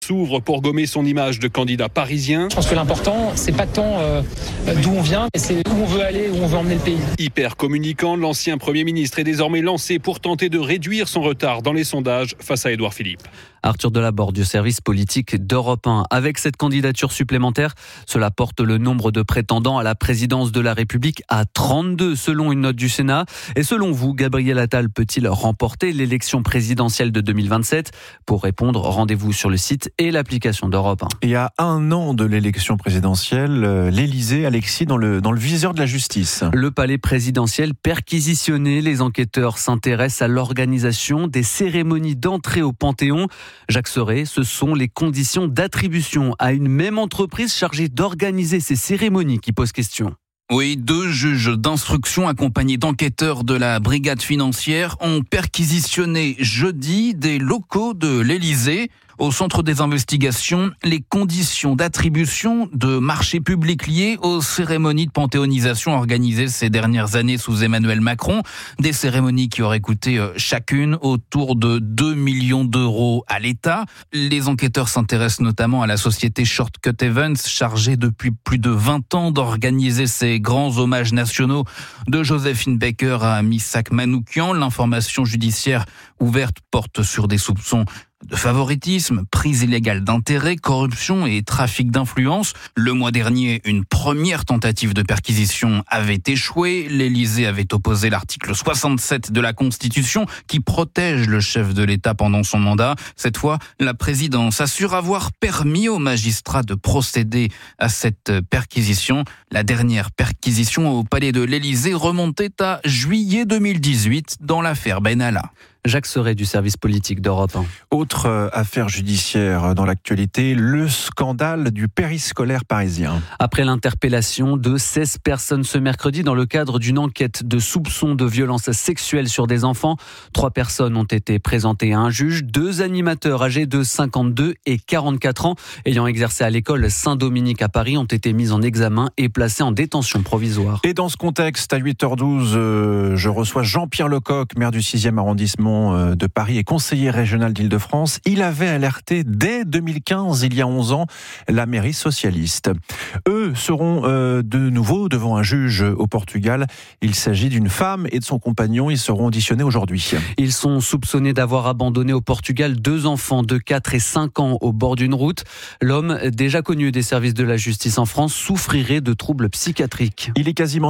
s'ouvre pour gommer son image de candidat parisien. Je pense que l'important, c'est pas tant d'où on vient, mais c'est où on veut aller, où on veut emmener le pays. Hyper communicant, l'ancien Premier ministre est désormais lancé pour tenter de réduire son retard dans les sondages face à Édouard Philippe. Arthur Delaborde du service politique d'Europe 1. Avec cette candidature supplémentaire, cela porte le nombre de prétendants à la présidence de la République à 32 selon une note du Sénat. Et selon vous, Gabriel Attal peut-il remporter l'élection présidentielle de 2027 ? Pour répondre, rendez-vous sur le site et l'application d'Europe 1. Il y a un an de l'élection présidentielle, l'Élysée, Alexis, dans le viseur de la justice. Le palais présidentiel perquisitionné. Les enquêteurs s'intéressent à l'organisation des cérémonies d'entrée au Panthéon. Jacques Serret, ce sont les conditions d'attribution à une même entreprise chargée d'organiser ces cérémonies qui posent question. Oui, 2 juges d'instruction accompagnés d'enquêteurs de la brigade financière ont perquisitionné jeudi des locaux de l'Élysée. Au centre des investigations, les conditions d'attribution de marchés publics liés aux cérémonies de panthéonisation organisées ces dernières années sous Emmanuel Macron. Des cérémonies qui auraient coûté chacune autour de 2 millions d'euros à l'État. Les enquêteurs s'intéressent notamment à la société Shortcut Events, chargée depuis plus de 20 ans d'organiser ces grands hommages nationaux de Joséphine Baker à Missak Manoukian. L'information judiciaire ouverte porte sur des soupçons de favoritisme, prise illégale d'intérêt, corruption et trafic d'influence. Le mois dernier, une première tentative de perquisition avait échoué. L'Élysée avait opposé l'article 67 de la Constitution qui protège le chef de l'État pendant son mandat. Cette fois, la présidence assure avoir permis aux magistrats de procéder à cette perquisition. La dernière perquisition au palais de l'Élysée remontait à juillet 2018 dans l'affaire Benalla. Jacques Serret du service politique d'Europe 1. Autre affaire judiciaire dans l'actualité, le scandale du périscolaire parisien. Après l'interpellation de 16 personnes ce mercredi dans le cadre d'une enquête de soupçons de violences sexuelles sur des enfants, 3 personnes ont été présentées à un juge. 2 animateurs âgés de 52 et 44 ans ayant exercé à l'école Saint-Dominique à Paris ont été mis en examen et placés en détention provisoire. Et dans ce contexte, à 8h12, je reçois Jean-Pierre Lecoq, maire du 6e arrondissement de Paris et conseiller régional d'Île-de-France. Il avait alerté dès 2015, il y a 11 ans, la mairie socialiste. Eux seront de nouveau devant un juge au Portugal. Il s'agit d'une femme et de son compagnon. Ils seront auditionnés aujourd'hui. Ils sont soupçonnés d'avoir abandonné au Portugal 2 enfants de 4 et 5 ans au bord d'une route. L'homme, déjà connu des services de la justice en France, souffrirait de troubles psychiatriques. Il est quasiment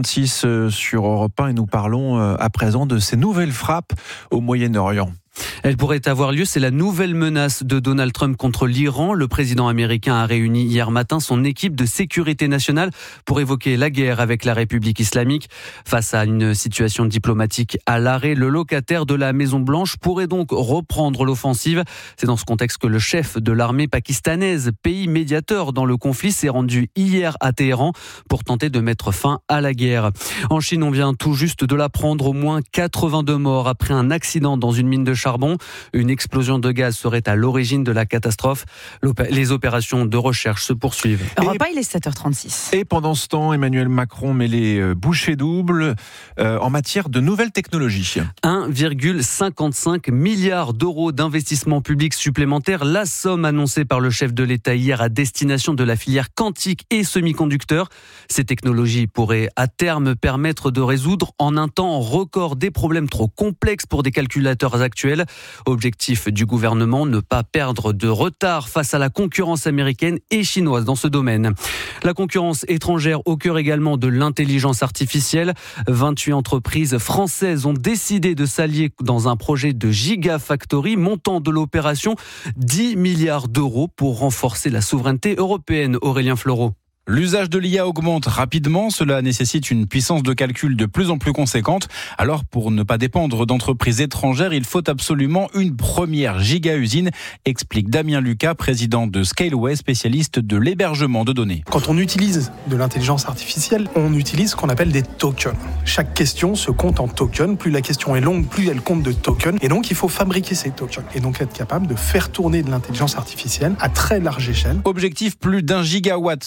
7h36 sur Europe 1 et nous parlons à présent de ces nouvelles frappes au Moyen-Orient. Elle pourrait avoir lieu, c'est la nouvelle menace de Donald Trump contre l'Iran. Le président américain a réuni hier matin son équipe de sécurité nationale pour évoquer la guerre avec la République islamique. Face à une situation diplomatique à l'arrêt, le locataire de la Maison-Blanche pourrait donc reprendre l'offensive. C'est dans ce contexte que le chef de l'armée pakistanaise, pays médiateur dans le conflit, s'est rendu hier à Téhéran pour tenter de mettre fin à la guerre. En Chine, on vient tout juste de l'apprendre, au moins 82 morts après un accident dans une mine de charbon. Une explosion de gaz serait à l'origine de la catastrophe. Les opérations de recherche se poursuivent. Europe 1, il est 7h36. Et pendant ce temps, Emmanuel Macron met les bouchées doubles en matière de nouvelles technologies. 1,55 milliard d'euros d'investissement public supplémentaire. La somme annoncée par le chef de l'État hier à destination de la filière quantique et semi-conducteurs. Ces technologies pourraient à terme permettre de résoudre en un temps record des problèmes trop complexes pour des calculateurs actuels. Objectif du gouvernement, ne pas perdre de retard face à la concurrence américaine et chinoise dans ce domaine. La concurrence étrangère au cœur également de l'intelligence artificielle. 28 entreprises françaises ont décidé de s'allier dans un projet de Gigafactory, montant de l'opération 10 milliards d'euros pour renforcer la souveraineté européenne. Aurélien Fleureau. L'usage de l'IA augmente rapidement, cela nécessite une puissance de calcul de plus en plus conséquente. Alors pour ne pas dépendre d'entreprises étrangères, il faut absolument une première giga-usine, explique Damien Lucas, président de Scaleway, spécialiste de l'hébergement de données. Quand on utilise de l'intelligence artificielle, on utilise ce qu'on appelle des tokens. Chaque question se compte en tokens, plus la question est longue, plus elle compte de tokens, et donc il faut fabriquer ces tokens, et donc être capable de faire tourner de l'intelligence artificielle à très large échelle. Objectif, plus d'1 gigawatt de puissance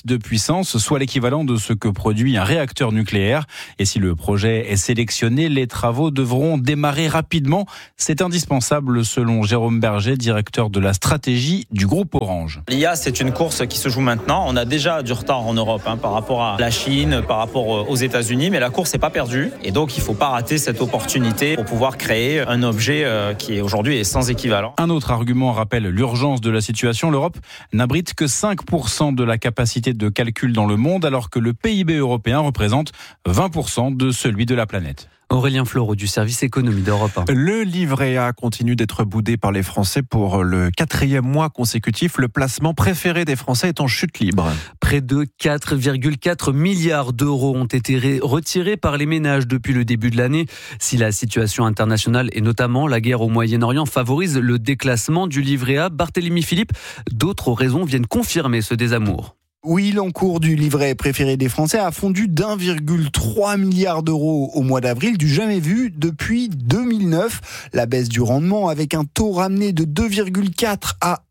puissance, soit l'équivalent de ce que produit un réacteur nucléaire. Et si le projet est sélectionné, les travaux devront démarrer rapidement. C'est indispensable selon Jérôme Berger, directeur de la stratégie du groupe Orange. L'IA, c'est une course qui se joue maintenant. On a déjà du retard en Europe par rapport à la Chine, par rapport aux États-Unis, mais la course n'est pas perdue. Et donc, il ne faut pas rater cette opportunité pour pouvoir créer un objet qui aujourd'hui est sans équivalent. Un autre argument rappelle l'urgence de la situation. L'Europe n'abrite que 5% de la capacité de calcul dans le monde, alors que le PIB européen représente 20% de celui de la planète. Aurélien Fleureau du service économie d'Europe 1. Le livret A continue d'être boudé par les Français pour le 4e mois consécutif. Le placement préféré des Français est en chute libre. Près de 4,4 milliards d'euros ont été retirés par les ménages depuis le début de l'année. Si la situation internationale et notamment la guerre au Moyen-Orient favorise le déclassement du livret A, Barthélémy Philippe, d'autres raisons viennent confirmer ce désamour. Oui, l'encours du livret préféré des Français a fondu d'1,3 milliard d'euros au mois d'avril, du jamais vu depuis 2009. La baisse du rendement, avec un taux ramené de 2,4 à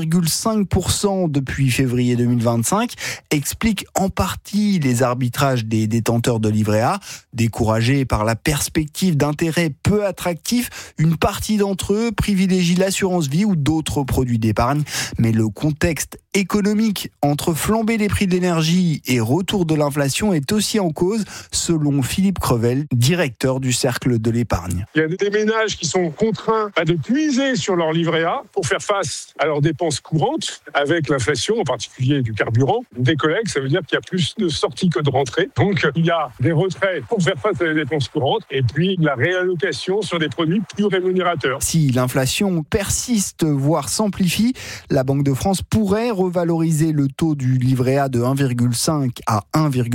1,5% depuis février 2025, explique en partie les arbitrages des détenteurs de livret A. Découragés par la perspective d'intérêts peu attractifs, une partie d'entre eux privilégie l'assurance vie ou d'autres produits d'épargne. Mais le contexte économique entre flambée des prix de l'énergie et retour de l'inflation est aussi en cause, selon Philippe Crevel, directeur du Cercle de l'épargne. Il y a des ménages qui sont contraints de puiser sur leur livret A pour faire face à leurs dépenses courantes avec l'inflation, en particulier du carburant. Des collègues, ça veut dire qu'il y a plus de sorties que de rentrées. Donc il y a des retraits pour faire face à les dépenses courantes et puis la réallocation sur des produits plus rémunérateurs. Si l'inflation persiste, voire s'amplifie, la Banque de France pourrait revaloriser le taux du livret A de 1,5 à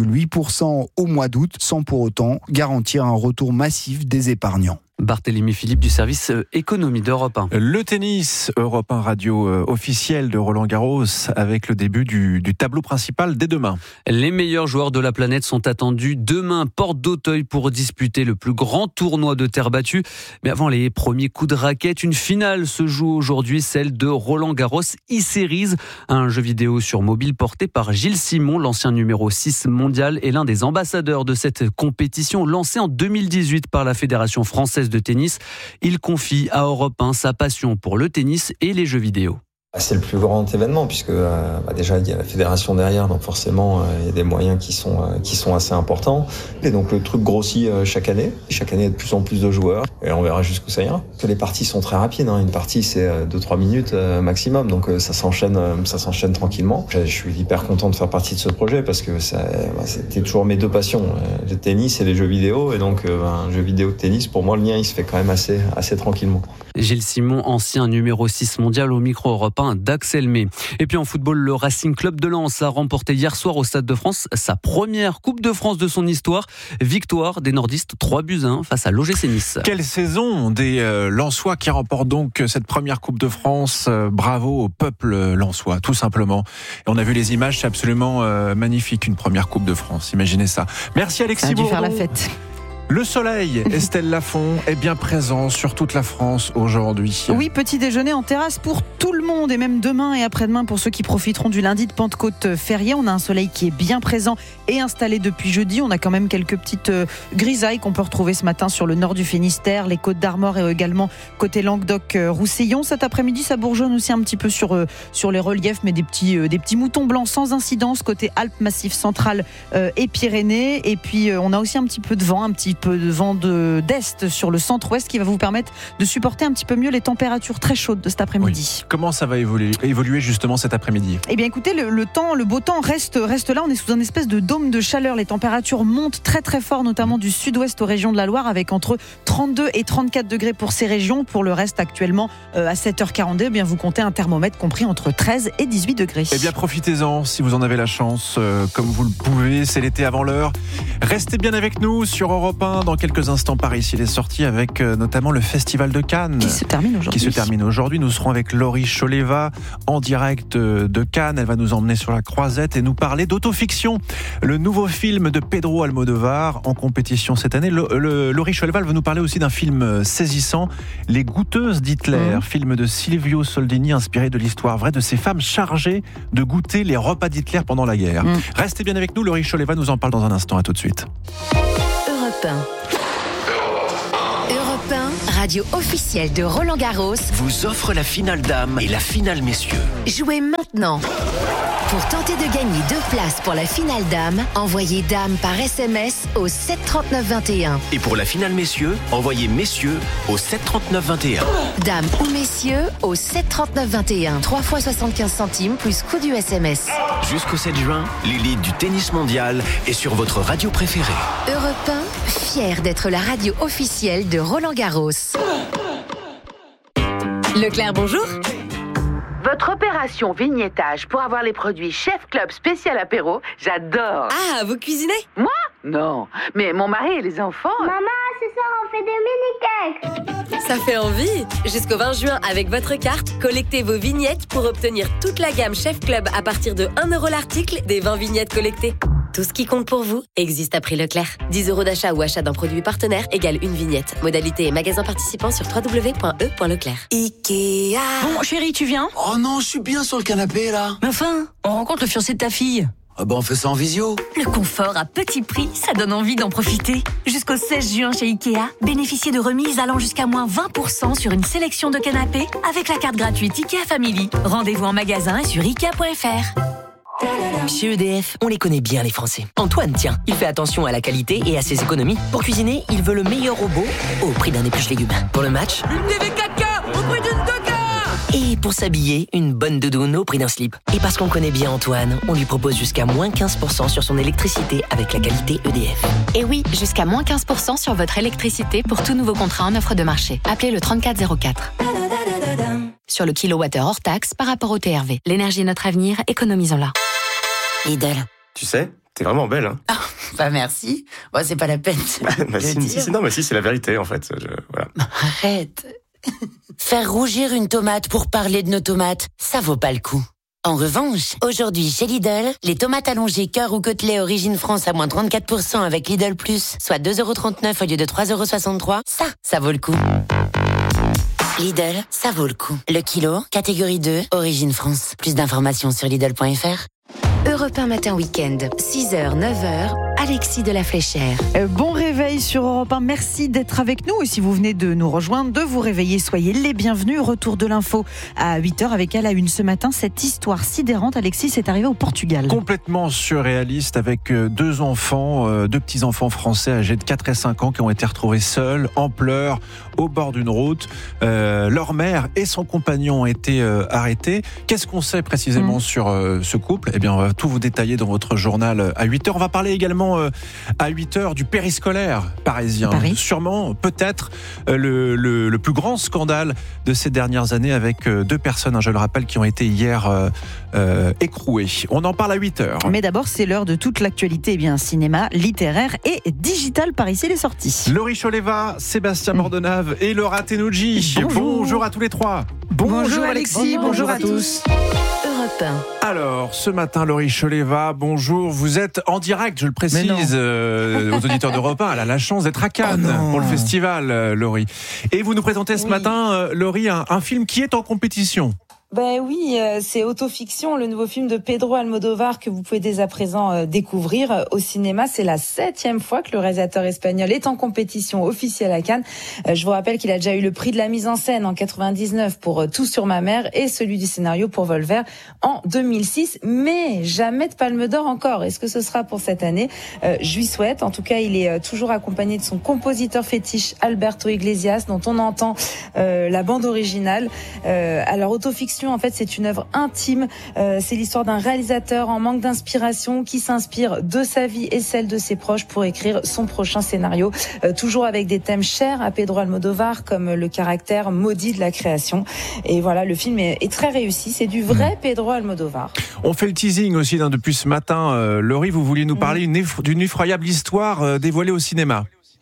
1,8% au mois d'août, sans pour autant garantir un retour massif des épargnants. Barthélémy Philippe du service économie d'Europe 1. Le tennis, Europe 1 radio officielle de Roland Garros, avec le début du tableau principal dès demain. Les meilleurs joueurs de la planète sont attendus demain, porte d'Auteuil, pour disputer le plus grand tournoi de terre battue. Mais avant les premiers coups de raquette, une finale se joue aujourd'hui, celle de Roland Garros e-Series, un jeu vidéo sur mobile porté par Gilles Simon, l'ancien numéro 6 mondial et l'un des ambassadeurs de cette compétition lancée en 2018 par la Fédération française de tennis. Il confie à Europe 1 sa passion pour le tennis et les jeux vidéo. C'est le plus grand événement puisque déjà il y a la fédération derrière, donc forcément il y a des moyens qui sont assez importants. Et donc le truc grossit chaque année. Chaque année il y a de plus en plus de joueurs et on verra jusqu'où ça ira. Les parties sont très rapides, Une partie c'est 2-3 minutes maximum, donc ça s'enchaîne tranquillement. Je suis hyper content de faire partie de ce projet parce que c'était toujours mes deux passions, le tennis et les jeux vidéo. Et donc un jeu vidéo de tennis, pour moi le lien il se fait quand même assez tranquillement. Gilles Simon, ancien numéro 6 mondial au micro Europe 1 d'Axel May. Et puis en football, le Racing Club de Lens a remporté hier soir au Stade de France sa première Coupe de France de son histoire. Victoire des nordistes 3-1 face à l'OGC Nice. Quelle saison des Lensois qui remportent donc cette première Coupe de France. Bravo au peuple lensois, tout simplement. Et on a vu les images, c'est absolument magnifique, une première Coupe de France. Imaginez ça. Merci Alexis Bourdon. Ça a dû faire la fête. Le soleil, Estelle Lafont, est bien présent sur toute la France aujourd'hui. Oui, petit déjeuner en terrasse pour tout le monde et même demain et après-demain pour ceux qui profiteront du lundi de Pentecôte férié. On a un soleil qui est bien présent et installé depuis jeudi. On a quand même quelques petites grisailles qu'on peut retrouver ce matin sur le nord du Finistère, les Côtes d'Armor et également côté Languedoc-Roussillon. Cet après-midi, ça bourgeonne aussi un petit peu sur les reliefs, mais des petits moutons blancs sans incidence côté Alpes, Massif central et Pyrénées. Et puis on a aussi un petit peu de vent, de vent d'est sur le centre-ouest qui va vous permettre de supporter un petit peu mieux les températures très chaudes de cet après-midi. Oui. Comment ça va évoluer justement cet après-midi ? Eh bien écoutez, le beau temps reste là. On est sous un espèce de dôme de chaleur. Les températures montent très très fort, notamment du sud-ouest aux régions de la Loire, avec entre 32 et 34 degrés pour ces régions. Pour le reste, actuellement, à 7h42, eh bien, vous comptez un thermomètre compris entre 13 et 18 degrés. Eh bien profitez-en si vous en avez la chance, comme vous le pouvez. C'est l'été avant l'heure. Restez bien avec nous sur Europe 1. 1. Dans quelques instants, Paris il est sorti avec notamment le Festival de Cannes. Qui se termine aujourd'hui. Nous serons avec Laurie Choleva en direct de Cannes. Elle va nous emmener sur la Croisette et nous parler d'autofiction. Le nouveau film de Pedro Almodovar en compétition cette année. Laurie Choleva va nous parler aussi d'un film saisissant, Les Goûteuses d'Hitler, film de Silvio Soldini inspiré de l'histoire vraie de ces femmes chargées de goûter les repas d'Hitler pendant la guerre. Restez bien avec nous, Laurie Choleva nous en parle dans un instant. À tout de suite. Europe 1, radio officielle de Roland-Garros, vous offre la finale dames et la finale messieurs. Jouez maintenant. Pour tenter de gagner 2 places pour la finale dames, envoyez dame par SMS au 73921. Et pour la finale messieurs, envoyez messieurs au 73921. Dame ou messieurs au 73921. 3 fois 75 centimes plus coût du SMS. Jusqu'au 7 juin, l'élite du tennis mondial est sur votre radio préférée. Europe 1, fier d'être la radio officielle de Roland-Garros. Leclerc, bonjour. Votre opération vignettage pour avoir les produits Chef Club spécial apéro, j'adore. Ah, vous cuisinez? Moi? Non, mais mon mari et les enfants... Maman, ce soir on fait des mini-cakes. Ça fait envie. Jusqu'au 20 juin, avec votre carte, collectez vos vignettes pour obtenir toute la gamme Chef Club à partir de 1 € l'article des 20 vignettes collectées. Tout ce qui compte pour vous existe à prix Leclerc. 10 € d'achat ou achat d'un produit partenaire égale une vignette. Modalité et magasin participant sur www.e.leclerc. Ikea. Bon, chérie, tu viens? Oh non, je suis bien sur le canapé, là. Mais enfin, on rencontre le fiancé de ta fille. Ah bah on fait ça en visio. Le confort à petit prix, ça donne envie d'en profiter. Jusqu'au 16 juin chez Ikea, bénéficiez de remises allant jusqu'à moins 20% sur une sélection de canapés avec la carte gratuite Ikea Family. Rendez-vous en magasin et sur Ikea.fr. Chez EDF, on les connaît bien les Français. Antoine, tiens, il fait attention à la qualité et à ses économies. Pour cuisiner, il veut le meilleur robot au prix d'un épluche-légumes. Pour le match, une TV4K au prix d'une 2K. Et pour s'habiller, une bonne doudoune au prix d'un slip. Et parce qu'on connaît bien Antoine, on lui propose jusqu'à moins 15% sur son électricité avec la qualité EDF. Et oui, jusqu'à moins 15% sur votre électricité pour tout nouveau contrat en offre de marché. Appelez le 3404. Sur le kilowattheure hors taxe par rapport au TRV. L'énergie est notre avenir, économisons-la. Lidl. Tu sais, t'es vraiment belle, hein. Ah, bah merci. Moi, c'est pas la peine. Si, c'est la vérité, en fait. Voilà. Arrête. Faire rougir une tomate pour parler de nos tomates, ça vaut pas le coup. En revanche, aujourd'hui chez Lidl, les tomates allongées cœur ou côtelets origine France à moins 34% avec Lidl Plus, soit 2,39 € au lieu de 3,63 €, ça vaut le coup. Lidl, ça vaut le coup. Le kilo, catégorie 2, origine France. Plus d'informations sur Lidl.fr. Europe 1 matin week-end, 6h, 9h, Alexis de la Fléchère. Bon réveil sur Europe 1, merci d'être avec nous. Et si vous venez de nous rejoindre, de vous réveiller, soyez les bienvenus. Retour de l'info à 8h avec à la une ce matin. Cette histoire sidérante, Alexis, c'est arrivé au Portugal. Complètement surréaliste avec 2 enfants, 2 petits-enfants français âgés de 4 et 5 ans qui ont été retrouvés seuls, en pleurs, au bord d'une route. Leur mère et son compagnon ont été arrêtés. Qu'est-ce qu'on sait précisément sur ce couple? Eh bien, on va tout vous détailler dans votre journal à 8h. On va parler également à 8h du périscolaire parisien. Sûrement, peut-être, le plus grand scandale de ces dernières années avec 2 personnes, je le rappelle, qui ont été hier écrouées. On en parle à 8h. Mais d'abord, c'est l'heure de toute l'actualité, cinéma, littéraire et digital. Par ici, les sorties. Laurie Choleva, Sébastien Bordenave et Laura Tenouji. Bonjour à tous les 3. Bonjour Alexis, bonjour à tous. Alors, ce matin, Laurie Choleva, bonjour. Vous êtes en direct, je le précise, aux auditeurs d'Europe 1. Elle a la chance d'être à Cannes pour le festival, Laurie. Et vous nous présentez ce matin, Laurie, un film qui est en compétition. Ben oui, c'est Autofiction, le nouveau film de Pedro Almodovar que vous pouvez dès à présent découvrir au cinéma. C'est la 7e fois que le réalisateur espagnol est en compétition officielle à Cannes. Je vous rappelle qu'il a déjà eu le prix de la mise en scène en 99 pour Tout sur ma mère et celui du scénario pour Vol vert en 2006. Mais jamais de Palme d'Or encore. Est-ce que ce sera pour cette année? Je lui souhaite. En tout cas, il est toujours accompagné de son compositeur fétiche Alberto Iglesias, dont on entend la bande originale. Alors, Autofiction, en fait, c'est une œuvre intime. C'est l'histoire d'un réalisateur en manque d'inspiration qui s'inspire de sa vie et celle de ses proches pour écrire son prochain scénario. Toujours avec des thèmes chers à Pedro Almodovar, comme le caractère maudit de la création. Et voilà, le film est très réussi. C'est du vrai Pedro Almodovar. On fait le teasing aussi depuis ce matin. Laurie, vous vouliez nous parler d'une effroyable histoire dévoilée au cinéma.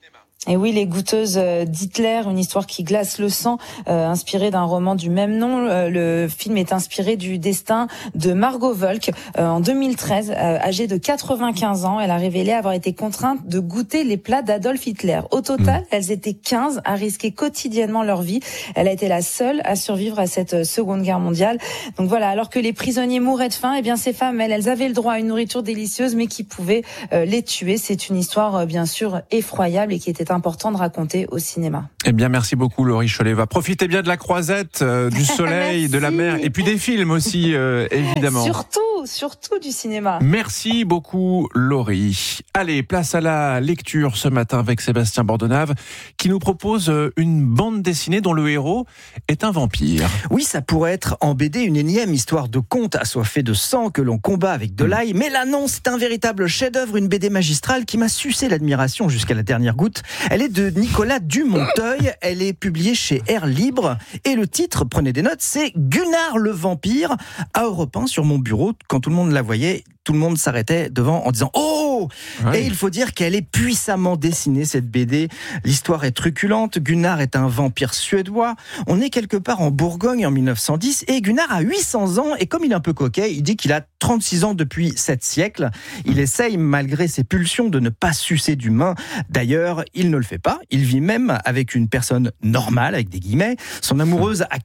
Et oui, les goûteuses d'Hitler, une histoire qui glace le sang, inspirée d'un roman du même nom. Le film est inspiré du destin de Margot Volk. En 2013, âgée de 95 ans, elle a révélé avoir été contrainte de goûter les plats d'Adolf Hitler. Au total, elles étaient 15 à risquer quotidiennement leur vie. Elle a été la seule à survivre à cette Seconde Guerre mondiale. Donc voilà, alors que les prisonniers mouraient de faim, eh bien ces femmes, elles avaient le droit à une nourriture délicieuse, mais qui pouvait les tuer. C'est une histoire, bien sûr, effroyable et qui était important de raconter au cinéma. Eh bien, merci beaucoup, Laurie Choleva. Profitez bien de la croisette, du soleil, de la mer, et puis des films aussi, évidemment. Surtout du cinéma. Merci beaucoup, Laurie. Allez, place à la lecture ce matin avec Sébastien Bordenave, qui nous propose une bande dessinée dont le héros est un vampire. Oui, ça pourrait être en BD une énième histoire de conte assoiffé de sang que l'on combat avec de l'ail, mais là non, c'est un véritable chef-d'œuvre, une BD magistrale qui m'a sucé l'admiration jusqu'à la dernière goutte. Elle est de Nicolas Dumonteuil, elle est publiée chez Air Libre, et le titre, prenez des notes, c'est Gunnar le vampire. À Europe 1, sur mon bureau, quand tout le monde la voyait, tout le monde s'arrêtait devant en disant « Oh !» Et il faut dire qu'elle est puissamment dessinée, cette BD. L'histoire est truculente. Gunnar est un vampire suédois. On est quelque part en Bourgogne en 1910 et Gunnar a 800 ans. Et comme il est un peu coquet, il dit qu'il a 36 ans depuis 7 siècles. Il essaye, malgré ses pulsions, de ne pas sucer d'humain. D'ailleurs, il ne le fait pas. Il vit même avec une personne normale, avec des guillemets. Son amoureuse a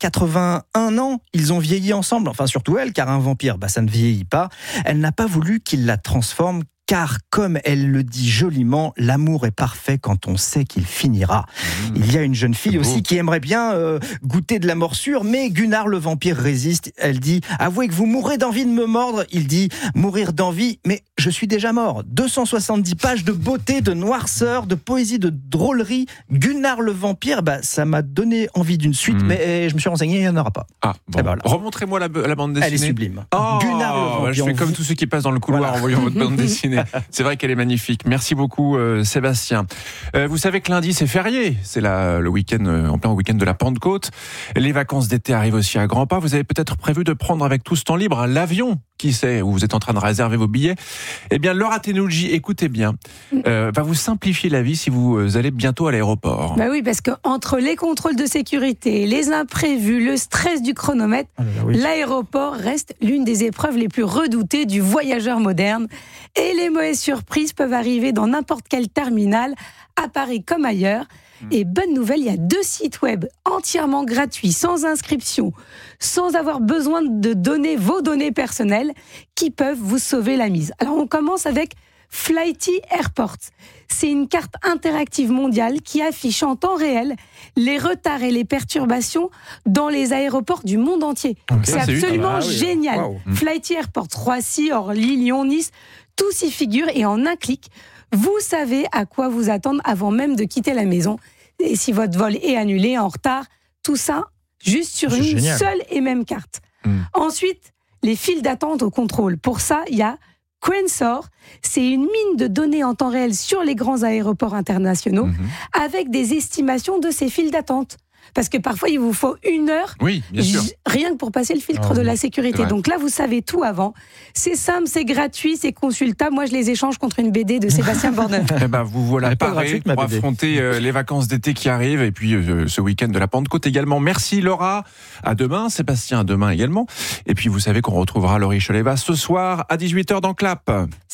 81 ans. Ils ont vieilli ensemble. Enfin, surtout elle, car un vampire, ça ne vieillit pas. Elle n'a pas voulu qu'il la transforme, car, comme elle le dit joliment, l'amour est parfait quand on sait qu'il finira. Il y a une jeune fille aussi qui aimerait bien goûter de la morsure, mais Gunnar le vampire résiste. Elle dit « Avouez que vous mourrez d'envie de me mordre ». Il dit « Mourir d'envie, mais je suis déjà mort ». 270 pages de beauté, de noirceur, de poésie, de drôlerie. Gunnar le vampire, ça m'a donné envie d'une suite, mais je me suis renseigné, il n'y en aura pas. Ah, bon. Voilà. Remontrez-moi la bande dessinée. Elle est sublime. Oh, Gunnar le vampire. Je fais comme tous ceux qui passent dans le couloir en voyant votre bande dessinée. C'est vrai qu'elle est magnifique. Merci beaucoup, Sébastien. Vous savez que lundi, c'est férié. C'est le week-end, en plein week-end de la Pentecôte. Les vacances d'été arrivent aussi à grands pas. Vous avez peut-être prévu de prendre avec tout ce temps libre l'avion, qui sait, où vous êtes en train de réserver vos billets. Eh bien, Laura Technologies, écoutez bien, va vous simplifier la vie si vous allez bientôt à l'aéroport. Oui, parce qu'entre les contrôles de sécurité, les imprévus, le stress du chronomètre, l'aéroport reste l'une des épreuves les plus redoutées du voyageur moderne. Et les mauvaises surprises peuvent arriver dans n'importe quel terminal, à Paris comme ailleurs. Et bonne nouvelle, il y a 2 sites web entièrement gratuits, sans inscription, sans avoir besoin de donner vos données personnelles, qui peuvent vous sauver la mise. Alors on commence avec Flighty Airports. C'est une carte interactive mondiale qui affiche en temps réel les retards et les perturbations dans les aéroports du monde entier. C'est absolument génial. Flighty Airports, Roissy, Orly, Lyon, Nice, tout s'y figure et en un clic, vous savez à quoi vous attendre avant même de quitter la maison. Et si votre vol est annulé, en retard, tout ça juste sur une seule et même carte. Ensuite, les files d'attente au contrôle. Pour ça, il y a Crensor, c'est une mine de données en temps réel sur les grands aéroports internationaux avec des estimations de ces files d'attente. Parce que parfois, il vous faut 1 heure rien que pour passer le filtre de la sécurité. Donc là, vous savez tout avant. C'est simple, c'est gratuit, c'est consultable. Moi, je les échange contre une BD de Sébastien Bordenave. Vous voilà paré pour affronter les vacances d'été qui arrivent et puis ce week-end de la Pentecôte également. Merci Laura. À demain. Sébastien, à demain également. Et puis, vous savez qu'on retrouvera Laurie Choleva ce soir à 18h dans Clap.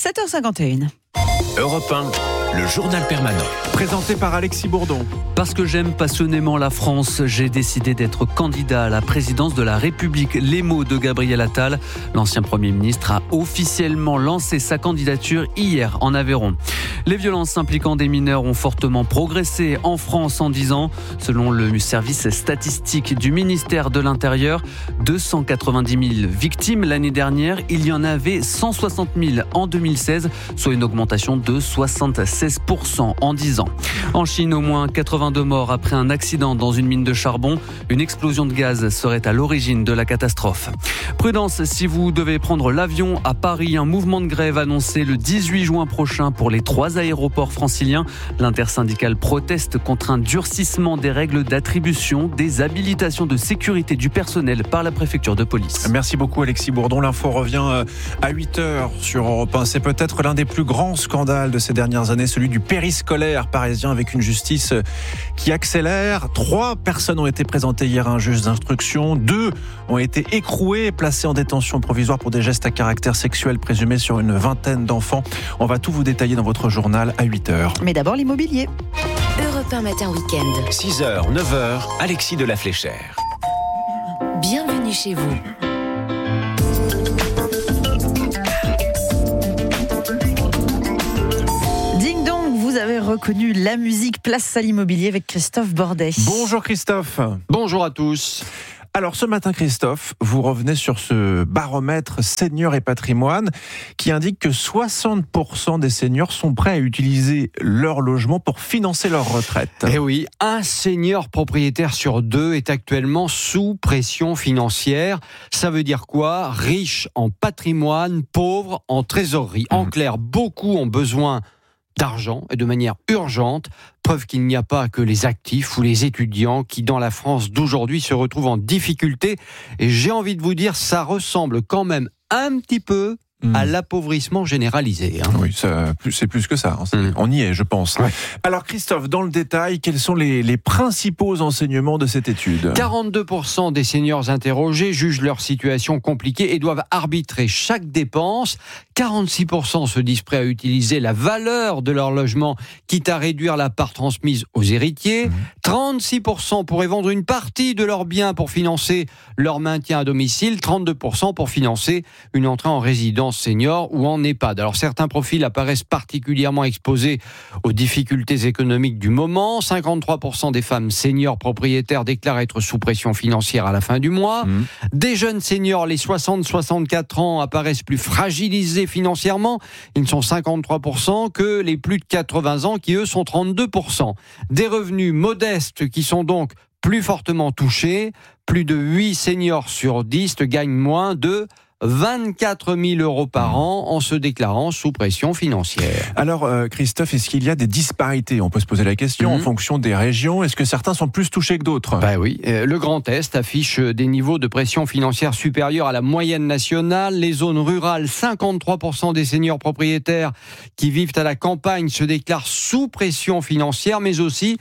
7h51. Europe 1, le journal permanent. Présenté par Alexis Bourdon. Parce que j'aime passionnément la France, j'ai décidé d'être candidat à la présidence de la République. Les mots de Gabriel Attal. L'ancien Premier ministre a officiellement lancé sa candidature hier en Aveyron. Les violences impliquant des mineurs ont fortement progressé en France en 10 ans. Selon le service statistique du ministère de l'Intérieur, 290 000 victimes l'année dernière. Il y en avait 160 000 en 2016, soit une augmentation de 76% en 10 ans. En Chine, au moins 82 morts après un accident dans une mine de charbon. Une explosion de gaz serait à l'origine de la catastrophe. Prudence si vous devez prendre l'avion à Paris. Un mouvement de grève annoncé le 18 juin prochain pour les 3 aéroports franciliens. L'intersyndicale proteste contre un durcissement des règles d'attribution des habilitations de sécurité du personnel par la préfecture de police. Merci beaucoup Alexis Bourdon. L'info revient à 8h sur Europe 1. C'est peut-être l'un des plus grands scandales de ces dernières années, celui du périscolaire parisien, avec une justice qui accélère. 3 personnes ont été présentées hier à un juge d'instruction. 2 ont été écrouées, placées en détention provisoire pour des gestes à caractère sexuel présumés sur une vingtaine d'enfants. On va tout vous détailler dans votre journal à 8h. Mais d'abord l'immobilier. Europe 1 Matin Week-end. 6h, 9h, Alexis de la Fléchère. Bienvenue chez vous. Ding dong, vous avez reconnu la musique. Place à l'immobilier avec Christophe Bordet. Bonjour Christophe. Bonjour à tous. Alors ce matin, Christophe, vous revenez sur ce baromètre Seniors et Patrimoine qui indique que 60% des seniors sont prêts à utiliser leur logement pour financer leur retraite. Eh oui, un senior propriétaire sur 2 est actuellement sous pression financière. Ça veut dire quoi ? Riche en patrimoine, pauvre en trésorerie. En clair, beaucoup ont besoin d'argent et de manière urgente. Preuve qu'il n'y a pas que les actifs ou les étudiants qui, dans la France d'aujourd'hui, se retrouvent en difficulté. Et j'ai envie de vous dire, ça ressemble quand même un petit peu à l'appauvrissement généralisé. Oui, c'est plus que ça. On y est, je pense. Ouais. Alors Christophe, dans le détail, quels sont les principaux enseignements de cette étude ? 42% des seniors interrogés jugent leur situation compliquée et doivent arbitrer chaque dépense. 46% se disent prêts à utiliser la valeur de leur logement, quitte à réduire la part transmise aux héritiers. 36% pourraient vendre une partie de leurs biens pour financer leur maintien à domicile. 32% pour financer une entrée en résidence senior ou en EHPAD. Alors certains profils apparaissent particulièrement exposés aux difficultés économiques du moment. 53% des femmes seniors propriétaires déclarent être sous pression financière à la fin du mois. Des jeunes seniors, les 60-64 ans, apparaissent plus fragilisés financièrement. Ils ne sont 53% que les plus de 80 ans qui, eux, sont 32%. Des revenus modestes qui sont donc plus fortement touchés. Plus de 8 seniors sur 10 gagnent moins de 24 000 euros par an en se déclarant sous pression financière. Alors Christophe, est-ce qu'il y a des disparités ? On peut se poser la question en fonction des régions. Est-ce que certains sont plus touchés que d'autres ? Oui, le Grand Est affiche des niveaux de pression financière supérieurs à la moyenne nationale. Les zones rurales, 53% des seniors propriétaires qui vivent à la campagne se déclarent sous pression financière, mais aussi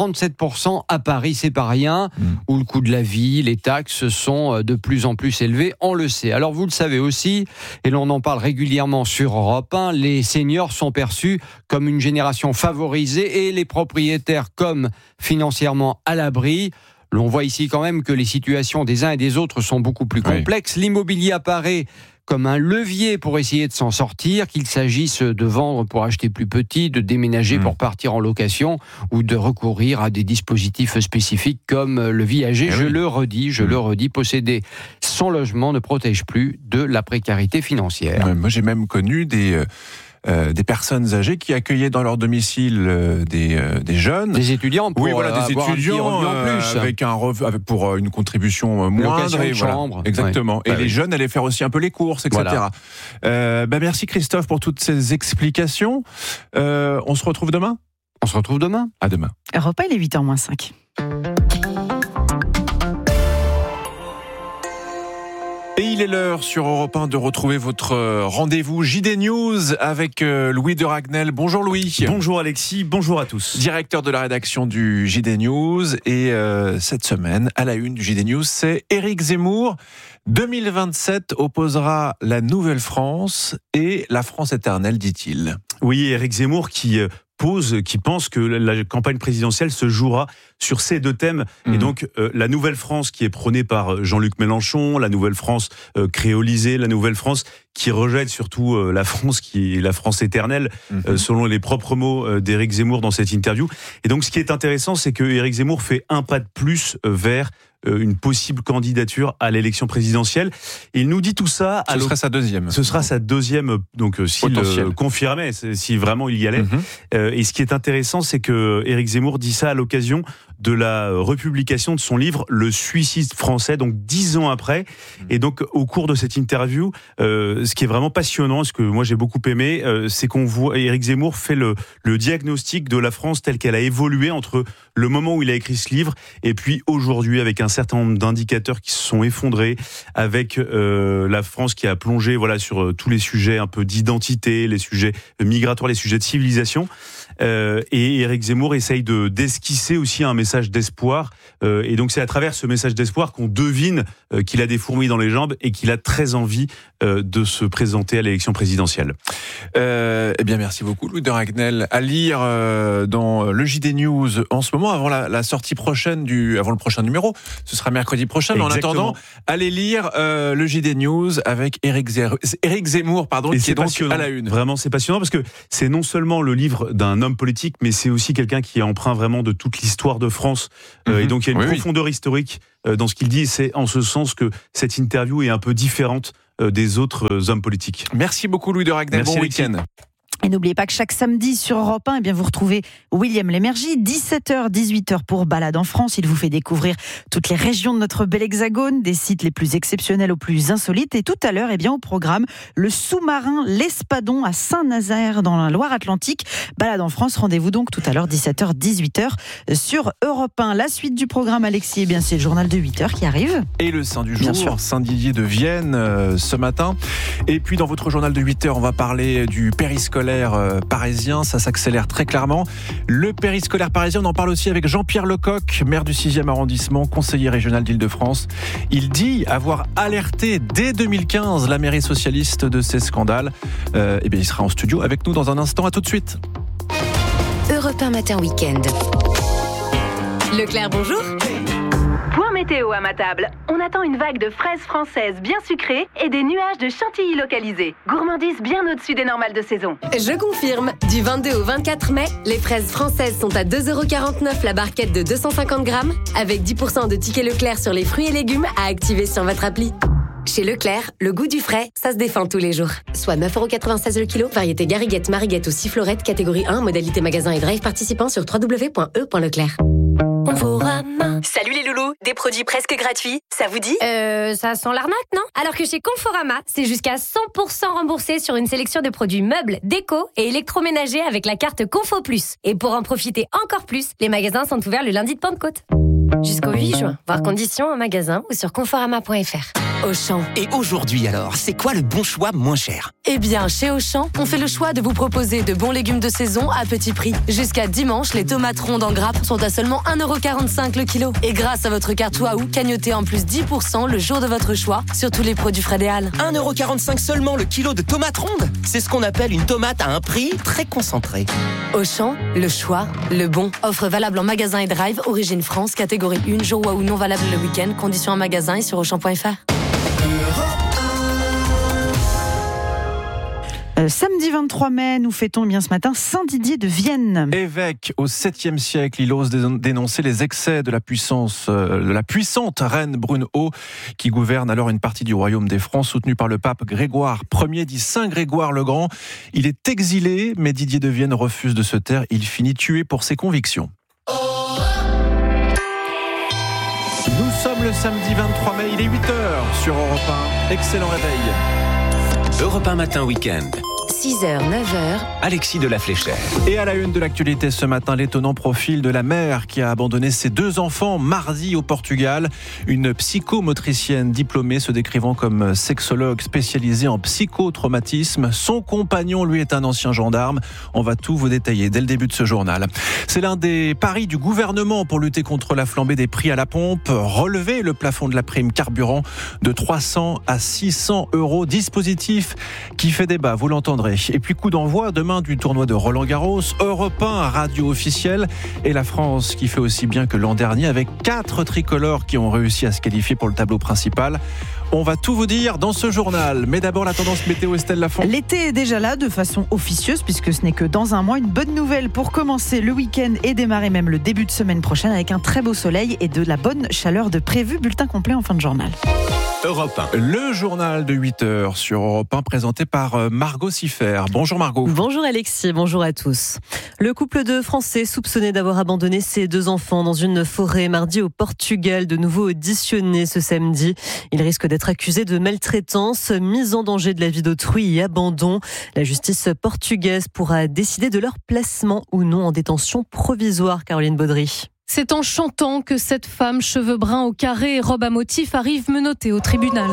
37% à Paris, c'est pas rien, où le coût de la vie, les taxes sont de plus en plus élevés, on le sait. Alors vous le savez aussi, et l'on en parle régulièrement sur Europe 1, les seniors sont perçus comme une génération favorisée et les propriétaires comme financièrement à l'abri. L'on voit ici quand même que les situations des uns et des autres sont beaucoup plus complexes. L'immobilier apparaît comme un levier pour essayer de s'en sortir, qu'il s'agisse de vendre pour acheter plus petit, de déménager pour partir en location ou de recourir à des dispositifs spécifiques comme le viager. Je le redis, posséder son logement ne protège plus de la précarité financière. Moi, j'ai même connu des personnes âgées qui accueillaient dans leur domicile des jeunes, des étudiants, pour des étudiants en plus, avec pour une contribution moindre, et chambre. Exactement. Et les jeunes allaient faire aussi un peu les courses, etc. Merci Christophe pour toutes ces explications. On se retrouve demain. À demain. Europe 1, il est 8h-5. Et il est l'heure sur Europe 1 de retrouver votre rendez-vous JD News avec Louis de Ragnel. Bonjour Louis. Bonjour Alexis, bonjour à tous. Directeur de la rédaction du JD News. Et cette semaine, à la une du JD News, c'est Éric Zemmour. 2027 opposera la Nouvelle-France et la France éternelle, dit-il. Oui, Éric Zemmour qui pense que la campagne présidentielle se jouera sur ces 2 thèmes. Et donc, la Nouvelle-France qui est prônée par Jean-Luc Mélenchon, la Nouvelle-France créolisée, la Nouvelle-France qui rejette surtout la France qui est la France éternelle, selon les propres mots d'Éric Zemmour dans cette interview. Et donc, ce qui est intéressant, c'est que Éric Zemmour fait un pas de plus vers une possible candidature à l'élection présidentielle. Et il nous dit tout ça. Ce sera sa deuxième. Donc s'il confirmait, si vraiment il y allait. Et ce qui est intéressant, c'est que Éric Zemmour dit ça à l'occasion de la republication de son livre Le suicide français, donc 10 ans après. Et donc au cours de cette interview, ce qui est vraiment passionnant, ce que moi j'ai beaucoup aimé, c'est qu'on voit Éric Zemmour fait le diagnostic de la France telle qu'elle a évolué entre le moment où il a écrit ce livre et puis aujourd'hui, avec un un certain nombre d'indicateurs qui se sont effondrés, avec la France qui a plongé sur tous les sujets un peu d'identité, les sujets migratoires, les sujets de civilisation. Et Éric Zemmour essaye d'esquisser aussi un message d'espoir. Et donc c'est à travers ce message d'espoir qu'on devine qu'il a des fourmis dans les jambes et qu'il a très envie de se présenter à l'élection présidentielle. Eh bien, merci beaucoup, Louis de Ragnel. À lire dans le JD News en ce moment, avant la sortie prochaine avant le prochain numéro. Ce sera mercredi prochain. Mais en attendant, allez lire le JD News avec Éric Zemmour, qui est donc à la une. Vraiment, c'est passionnant parce que c'est non seulement le livre d'un homme politique, mais c'est aussi quelqu'un qui est empreint vraiment de toute l'histoire de France. Et donc, il y a une profondeur historique dans ce qu'il dit. Et c'est en ce sens que cette interview est un peu différente des autres hommes politiques. Merci beaucoup, Louis de Ragnel. Bon week-end. Et n'oubliez pas que chaque samedi sur Europe 1, vous retrouvez William Lémergie, 17h, 18h pour Balade en France. Il vous fait découvrir toutes les régions de notre bel hexagone, des sites les plus exceptionnels aux plus insolites. Et tout à l'heure, au programme, le sous-marin L'Espadon à Saint-Nazaire dans la Loire-Atlantique. Balade en France, rendez-vous donc tout à l'heure, 17h, 18h sur Europe 1. La suite du programme, Alexis, c'est le journal de 8h qui arrive. Et le saint du jour, Saint-Didier de Vienne ce matin. Et puis dans votre journal de 8h, on va parler du périscolaire parisien, ça s'accélère très clairement. Le périscolaire parisien, on en parle aussi avec Jean-Pierre Lecoq, maire du 6e arrondissement, conseiller régional d'Île-de-France. Il dit avoir alerté dès 2015 la mairie socialiste de ces scandales. Il sera en studio avec nous dans un instant. À tout de suite. Europe 1 Matin Week-end. Leclerc, bonjour. Point météo à ma table. On attend une vague de fraises françaises bien sucrées et des nuages de chantilly localisés. Gourmandise bien au-dessus des normales de saison. Je confirme. Du 22 au 24 mai, les fraises françaises sont à 2,49€ la barquette de 250 grammes, avec 10% de tickets Leclerc sur les fruits et légumes à activer sur votre appli. Chez Leclerc, le goût du frais, ça se défend tous les jours. Soit 9,96€ le kilo, variété gariguette, mariguette ou sifflorette, catégorie 1, modalité magasin et drive participant sur www.e.leclerc. Salut les loulous, des produits presque gratuits, ça vous dit ? Ça sent l'arnaque, non ? Alors que chez Conforama, c'est jusqu'à 100% remboursé sur une sélection de produits meubles, déco et électroménagers avec la carte Confo Plus. Et pour en profiter encore plus, les magasins sont ouverts le lundi de Pentecôte. Jusqu'au 8 juin, voir conditions en magasin ou sur conforama.fr. Auchan. Et aujourd'hui alors, c'est quoi le bon choix moins cher ? Eh bien, chez Auchan, on fait le choix de vous proposer de bons légumes de saison à petit prix. Jusqu'à dimanche, les tomates rondes en grappe sont à seulement 1,45€ le kilo. Et grâce à votre carte Waouh, cagnotez en plus 10% le jour de votre choix sur tous les produits frais des Halles. 1,45€ seulement le kilo de tomates rondes ? C'est ce qu'on appelle une tomate à un prix très concentré. Auchan, le choix, le bon. Offre valable en magasin et drive, origine France, catégorie 1, jour Waouh non valable le week-end, conditions en magasin et sur Auchan.fr. Samedi 23 mai, nous fêtons ce matin Saint-Didier de Vienne. Évêque au 7e siècle, il ose dénoncer les excès de la puissante reine Brunehaut, qui gouverne alors une partie du royaume des Francs, soutenu par le pape Grégoire Ier, dit Saint Grégoire le Grand. Il est exilé, mais Didier de Vienne refuse de se taire. Il finit tué pour ses convictions. Nous sommes le samedi 23 mai, il est 8h sur Europe 1. Excellent réveil. Europe 1 Matin Week-end. 6h, 9h. Alexis de la Fléchère. Et à la une de l'actualité ce matin, l'étonnant profil de la mère qui a abandonné ses 2 enfants mardi au Portugal. Une psychomotricienne diplômée se décrivant comme sexologue spécialisée en psychotraumatisme. Son compagnon, lui, est un ancien gendarme. On va tout vous détailler dès le début de ce journal. C'est l'un des paris du gouvernement pour lutter contre la flambée des prix à la pompe. Relever le plafond de la prime carburant de 300 à 600 €. Dispositif qui fait débat, vous l'entendrez. Et puis coup d'envoi demain du tournoi de Roland-Garros, Europe 1, radio officielle, et la France qui fait aussi bien que l'an dernier avec 4 tricolores qui ont réussi à se qualifier pour le tableau principal. On va tout vous dire dans ce journal. Mais d'abord la tendance météo, Estelle Lafont. L'été est déjà là de façon officieuse puisque ce n'est que dans un mois. Une bonne nouvelle pour commencer le week-end et démarrer même le début de semaine prochaine avec un très beau soleil et de la bonne chaleur de prévu. Bulletin complet en fin de journal. Europe 1. Le journal de 8h sur Europe 1 présenté par Margot Siffer. Bonjour Margot. Bonjour Alexis, bonjour à tous. Le couple de Français soupçonné d'avoir abandonné ses 2 enfants dans une forêt mardi au Portugal, de nouveau auditionné ce samedi. Il risque d'être accusé de maltraitance, mise en danger de la vie d'autrui et abandon. La justice portugaise pourra décider de leur placement ou non en détention provisoire, Caroline Baudry. C'est en chantant que cette femme, cheveux bruns au carré et robe à motifs, arrive menottée au tribunal.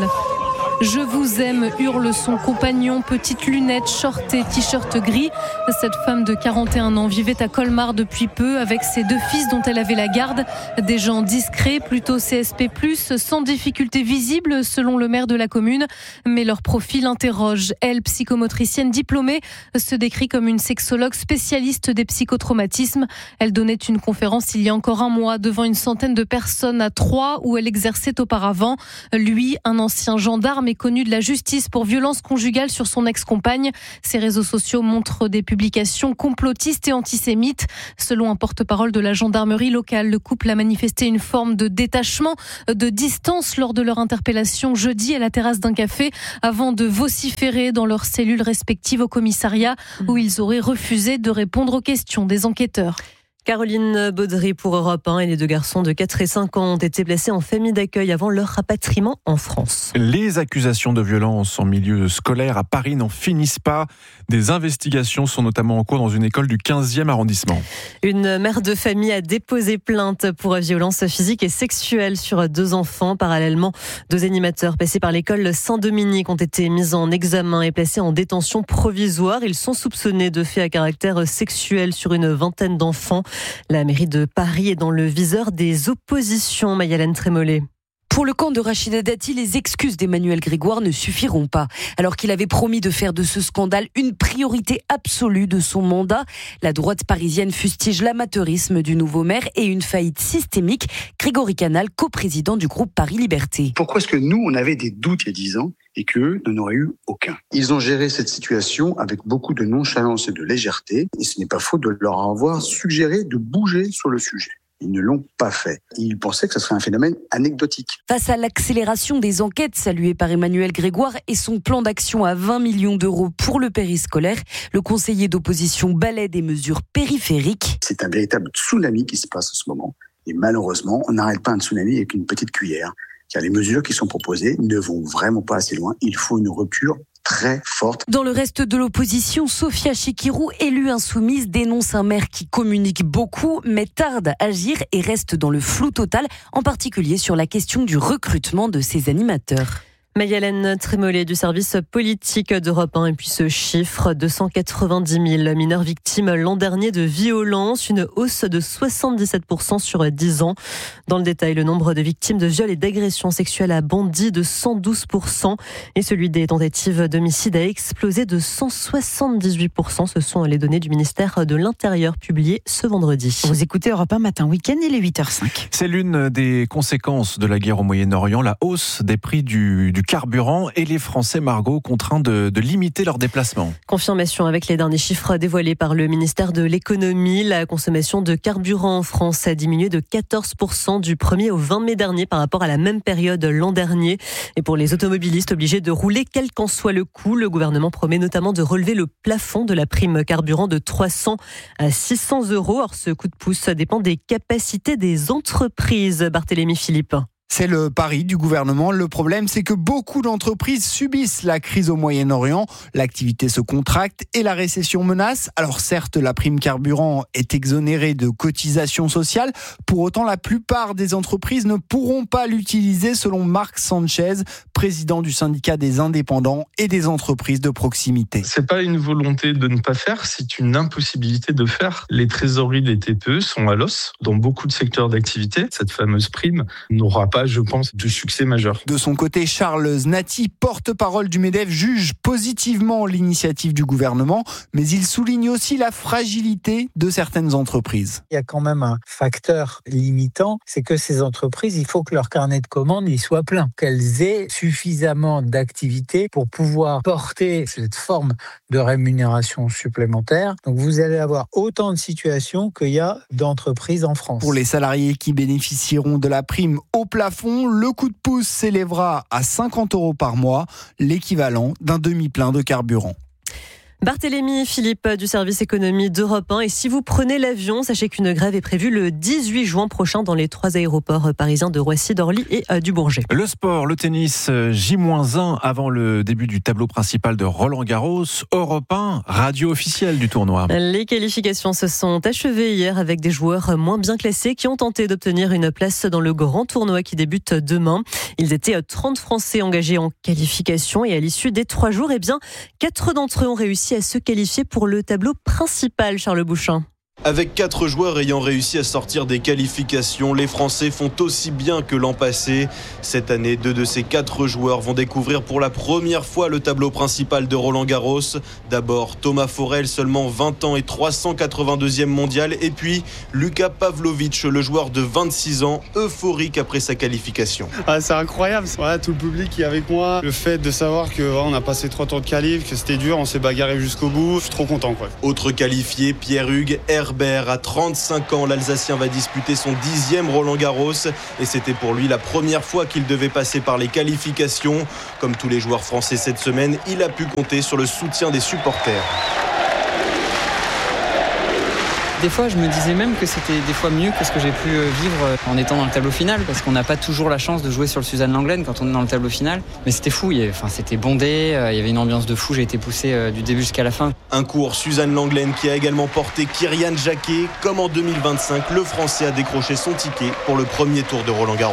Je vous aime, hurle son compagnon, petites lunettes, short et t-shirt gris. Cette femme de 41 ans vivait à Colmar depuis peu avec ses 2 fils dont elle avait la garde. Des gens discrets, plutôt CSP+, sans difficulté visible selon le maire de la commune. Mais leur profil interroge. Elle, psychomotricienne diplômée, se décrit comme une sexologue spécialiste des psychotraumatismes. Elle donnait une conférence il y a encore un mois devant une centaine de personnes à Troyes où elle exerçait auparavant. Lui, un ancien gendarme, est connu de la justice pour violence conjugale sur son ex-compagne. Ses réseaux sociaux montrent des publications complotistes et antisémites. Selon un porte-parole de la gendarmerie locale, le couple a manifesté une forme de détachement, de distance lors de leur interpellation jeudi à la terrasse d'un café avant de vociférer dans leurs cellules respectives au commissariat où ils auraient refusé de répondre aux questions des enquêteurs. Caroline Baudry pour Europe 1 et les 2 garçons de 4 et 5 ans ont été placés en famille d'accueil avant leur rapatriement en France. Les accusations de violence en milieu scolaire à Paris n'en finissent pas. Des investigations sont notamment en cours dans une école du 15e arrondissement. Une mère de famille a déposé plainte pour violence physique et sexuelle sur 2 enfants. Parallèlement, 2 animateurs passés par l'école Saint-Dominique ont été mis en examen et placés en détention provisoire. Ils sont soupçonnés de faits à caractère sexuel sur une vingtaine d'enfants. La mairie de Paris est dans le viseur des oppositions. Mayalène Trémollet. Pour le camp de Rachida Dati, les excuses d'Emmanuel Grégoire ne suffiront pas. Alors qu'il avait promis de faire de ce scandale une priorité absolue de son mandat, la droite parisienne fustige l'amateurisme du nouveau maire et une faillite systémique. Grégory Canal, coprésident du groupe Paris Liberté. Pourquoi est-ce que nous, on avait des doutes il y a 10 ans et qu'eux n'en auraient eu aucun? Ils ont géré cette situation avec beaucoup de nonchalance et de légèreté, et ce n'est pas faute de leur avoir suggéré de bouger sur le sujet. Ils ne l'ont pas fait. Ils pensaient que ce serait un phénomène anecdotique. Face à l'accélération des enquêtes saluée par Emmanuel Grégoire et son plan d'action à 20 millions d'euros pour le périscolaire, le conseiller d'opposition balaie des mesures périphériques. C'est un véritable tsunami qui se passe en ce moment. Et malheureusement, on n'arrête pas un tsunami avec une petite cuillère. Car les mesures qui sont proposées ne vont vraiment pas assez loin. Il faut une rupture très forte. Dans le reste de l'opposition, Sophia Chikirou, élue insoumise, dénonce un maire qui communique beaucoup, mais tarde à agir et reste dans le flou total, en particulier sur la question du recrutement de ses animateurs. Mayalène Trémollet du service politique d'Europe 1 et puis ce chiffre, 290 000 mineurs victimes l'an dernier de violences, une hausse de 77% sur 10 ans. Dans le détail, le nombre de victimes de viols et d'agressions sexuelles a bondi de 112% et celui des tentatives d'homicide a explosé de 178%. Ce sont les données du ministère de l'Intérieur publiées ce vendredi. Vous écoutez Europe 1 matin week-end, il est 8h05. C'est l'une des conséquences de la guerre au Moyen-Orient, la hausse des prix du carburant et les Français, Margot, contraints de limiter leurs déplacements. Confirmation avec les derniers chiffres dévoilés par le ministère de l'économie. La consommation de carburant en France a diminué de 14% du 1er au 20 mai dernier par rapport à la même période l'an dernier. Et pour les automobilistes obligés de rouler, quel qu'en soit le coût, le gouvernement promet notamment de relever le plafond de la prime carburant de 300 à 600 euros. Or, ce coup de pouce dépend des capacités des entreprises. Barthélémy Philippe. C'est le pari du gouvernement. Le problème, c'est que beaucoup d'entreprises subissent la crise au Moyen-Orient. L'activité se contracte et la récession menace. Alors certes, la prime carburant est exonérée de cotisations sociales. Pour autant, la plupart des entreprises ne pourront pas l'utiliser, selon Marc Sanchez, président du syndicat des indépendants et des entreprises de proximité. C'est pas une volonté de ne pas faire, c'est une impossibilité de faire. Les trésoreries des TPE sont à l'os dans beaucoup de secteurs d'activité. Cette fameuse prime n'aura pas, je pense, de succès majeur. De son côté, Charles Znati, porte-parole du MEDEF, juge positivement l'initiative du gouvernement, mais il souligne aussi la fragilité de certaines entreprises. Il y a quand même un facteur limitant, c'est que ces entreprises, il faut que leur carnet de commandes y soit plein, qu'elles aient suffisamment d'activité pour pouvoir porter cette forme de rémunération supplémentaire. Donc vous allez avoir autant de situations qu'il y a d'entreprises en France. Pour les salariés qui bénéficieront de la prime au plafond, le coup de pouce s'élèvera à 50 € par mois, l'équivalent d'un demi-plein de carburant. Barthélémy Philippe du service économie d'Europe 1. Et si vous prenez l'avion, sachez qu'une grève est prévue le 18 juin prochain dans les 3 aéroports parisiens de Roissy, d'Orly et du Bourget. Le sport, le tennis, J-1 avant le début du tableau principal de Roland-Garros. Europe 1, radio officielle du tournoi. Les qualifications se sont achevées hier avec des joueurs moins bien classés qui ont tenté d'obtenir une place dans le grand tournoi qui débute demain. Ils étaient 30 Français engagés en qualification et à l'issue des 3 jours, 4 d'entre eux ont réussi à se qualifier pour le tableau principal, Charles Bouchin. Avec 4 joueurs ayant réussi à sortir des qualifications, les Français font aussi bien que l'an passé. Cette année, 2 de ces 4 joueurs vont découvrir pour la première fois le tableau principal de Roland-Garros. D'abord Thomas Forel, seulement 20 ans et 382e mondial. Et puis Luka Pavlovic, le joueur de 26 ans, euphorique après sa qualification. C'est incroyable, tout le public qui est avec moi. Le fait de savoir qu'on a passé 3 tours de qualif, que c'était dur, on s'est bagarré jusqu'au bout. Je suis trop content. Autre qualifié, Pierre-Hugues Herbert. À 35 ans, l'Alsacien va disputer son 10e Roland-Garros et c'était pour lui la première fois qu'il devait passer par les qualifications. Comme tous les joueurs français cette semaine, il a pu compter sur le soutien des supporters. Des fois, je me disais même que c'était des fois mieux que ce que j'ai pu vivre en étant dans le tableau final, parce qu'on n'a pas toujours la chance de jouer sur le Suzanne Lenglen quand on est dans le tableau final. Mais c'était fou, c'était bondé, il y avait une ambiance de fou, j'ai été poussé du début jusqu'à la fin. Un cours Suzanne Lenglen qui a également porté Kyrian Jacquet. Comme en 2025, le Français a décroché son ticket pour le premier tour de Roland-Garros.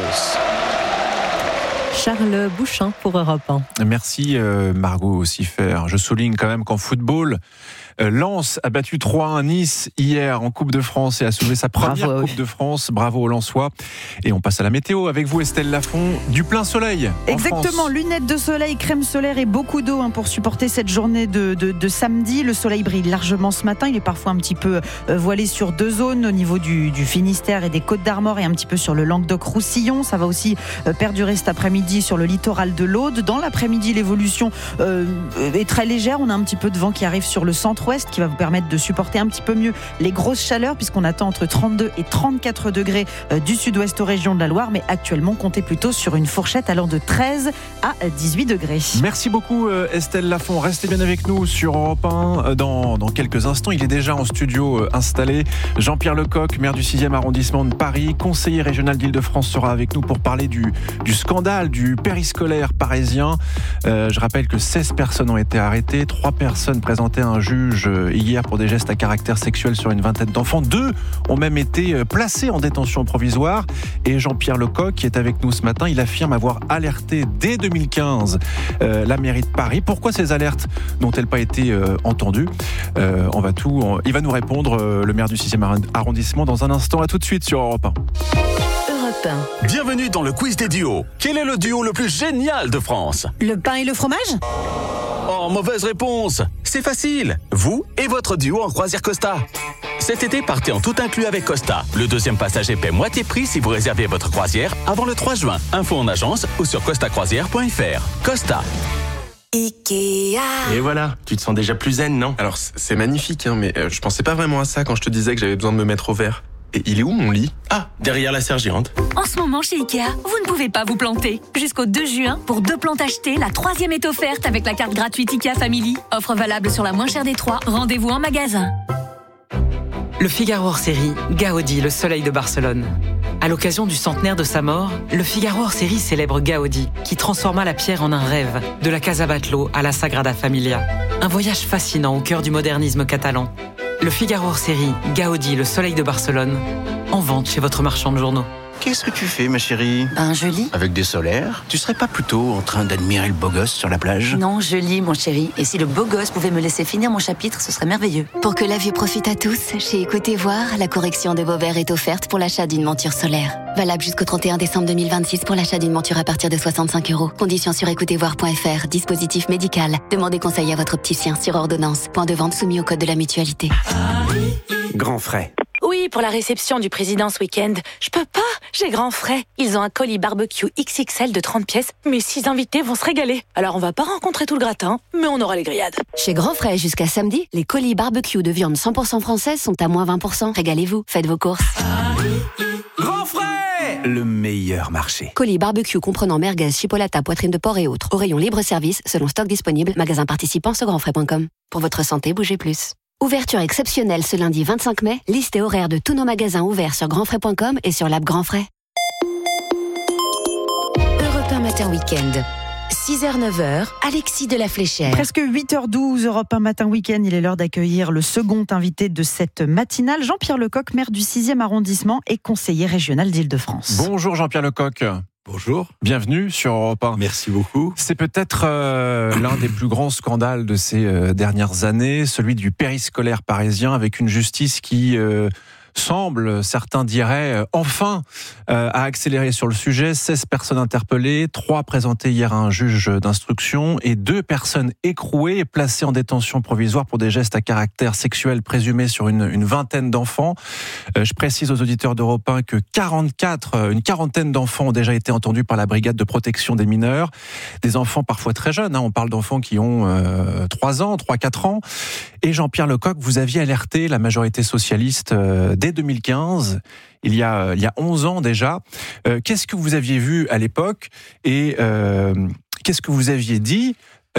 Charles Bouchin pour Europe 1. Merci Margot Siffer. Je souligne quand même qu'en football, Lens a battu 3-1 Nice hier en Coupe de France et a soulevé sa première Coupe de France. Bravo aux Lensois. Et on passe à la météo avec vous Estelle Lafont. Du plein soleil Exactement, lunettes de soleil, crème solaire et beaucoup d'eau pour supporter cette journée de samedi. Le soleil brille largement ce matin. Il est parfois un petit peu voilé sur 2 zones au niveau du Finistère et des Côtes d'Armor et un petit peu sur le Languedoc-Roussillon. Ça va aussi perdurer cet après-midi sur le littoral de l'Aude. Dans l'après-midi, l'évolution est très légère. On a un petit peu de vent qui arrive sur le centre-ouest qui va vous permettre de supporter un petit peu mieux les grosses chaleurs puisqu'on attend entre 32 et 34 degrés du sud-ouest aux régions de la Loire, mais actuellement comptez plutôt sur une fourchette allant de 13 à 18 degrés. Merci beaucoup Estelle Lafont. Restez bien avec nous sur Europe 1 dans quelques instants. Il est déjà en studio installé. Jean-Pierre Lecoq, maire du 6e arrondissement de Paris, conseiller régional d'Île-de-France, sera avec nous pour parler du scandale du périscolaire parisien. Je rappelle que 16 personnes ont été arrêtées, 3 personnes présentées à un juge hier pour des gestes à caractère sexuel sur une vingtaine d'enfants. 2 ont même été placés en détention provisoire. Et Jean-Pierre Lecoq, qui est avec nous ce matin, il affirme avoir alerté dès 2015 la mairie de Paris. Pourquoi ces alertes n'ont-elles pas été entendues ? Il va nous répondre, le maire du 6e arrondissement, dans un instant. À tout de suite sur Europe 1. Bienvenue dans le quiz des duos. Quel est le duo le plus génial de France ? Le pain et le fromage ? Oh, mauvaise réponse. C'est facile. Vous et votre duo en croisière Costa. Cet été, partez en tout inclus avec Costa. Le 2e passager paie moitié prix si vous réservez votre croisière avant le 3 juin. Info en agence ou sur costacroisière.fr. Costa. Ikea. Et voilà, tu te sens déjà plus zen, non ? Alors, c'est magnifique, mais je pensais pas vraiment à ça quand je te disais que j'avais besoin de me mettre au vert. Et il est où mon lit ? Ah, derrière la serre géante. En ce moment chez Ikea, vous ne pouvez pas vous planter. Jusqu'au 2 juin, pour 2 plantes achetées, la 3e est offerte avec la carte gratuite Ikea Family. Offre valable sur la moins chère des 3. Rendez-vous en magasin. Le Figaro hors série, Gaudi, le soleil de Barcelone. À l'occasion du centenaire de sa mort, le Figaro hors série célèbre Gaudi, qui transforma la pierre en un rêve, de la Casa Batlló à la Sagrada Familia. Un voyage fascinant au cœur du modernisme catalan. Le Figaro hors série, Gaudi, le soleil de Barcelone, en vente chez votre marchand de journaux. Qu'est-ce que tu fais, ma chérie ? Je lis. Avec des solaires ? Tu serais pas plutôt en train d'admirer le beau gosse sur la plage ? Non, je lis, mon chéri. Et si le beau gosse pouvait me laisser finir mon chapitre, ce serait merveilleux. Pour que la vue profite à tous, chez Écoutez Voir, la correction de vos verres est offerte pour l'achat d'une monture solaire. Valable jusqu'au 31 décembre 2026 pour l'achat d'une monture à partir de 65 €. Conditions sur écoutezvoir.fr. Dispositif médical. Demandez conseil à votre opticien sur ordonnance. Point de vente soumis au code de la mutualité. Grand frais. Oui, pour la réception du président ce week-end. Je peux pas, j'ai grand frais. Ils ont un colis barbecue XXL de 30 pièces. Mes 6 invités vont se régaler. Alors on va pas rencontrer tout le gratin, mais on aura les grillades. Chez Grand Frais, jusqu'à samedi, les colis barbecue de viande 100% française sont à moins 20%. Régalez-vous, faites vos courses. Grand Grand Frais, le meilleur marché. Colis barbecue comprenant merguez, chipolata, poitrine de porc et autres. Au rayon libre-service, selon stock disponible. Magasin participant sur grandfrais.com. Pour votre santé, bougez plus. Ouverture exceptionnelle ce lundi 25 mai. Liste et horaire de tous nos magasins ouverts sur grandfrais.com et sur l'app Grand Frais. Europe 1 Matin Week-end. 6h-9h, Alexis de la Fléchère. Presque 8h12, Europe 1 Matin Week-end. Il est l'heure d'accueillir le second invité de cette matinale, Jean-Pierre Lecoq, maire du 6e arrondissement et conseiller régional d'Île-de-France. Bonjour Jean-Pierre Lecoq. Bonjour. Bienvenue sur Europe 1. Merci beaucoup. C'est peut-être l'un des plus grands scandales de ces dernières années, celui du périscolaire parisien, avec une justice qui semble, certains diraient, enfin a accéléré sur le sujet. 16 personnes interpellées, 3 présentées hier à un juge d'instruction et 2 personnes écrouées et placées en détention provisoire pour des gestes à caractère sexuel présumés sur une vingtaine d'enfants. Je précise aux auditeurs d'Europe 1 que une quarantaine d'enfants ont déjà été entendus par la brigade de protection des mineurs. Des enfants parfois très jeunes, on parle d'enfants qui ont 3-4 ans. Et Jean-Pierre Lecoq, vous aviez alerté la majorité socialiste dès 2015, il y a 11 ans déjà. Qu'est-ce que vous aviez vu à l'époque et qu'est-ce que vous aviez dit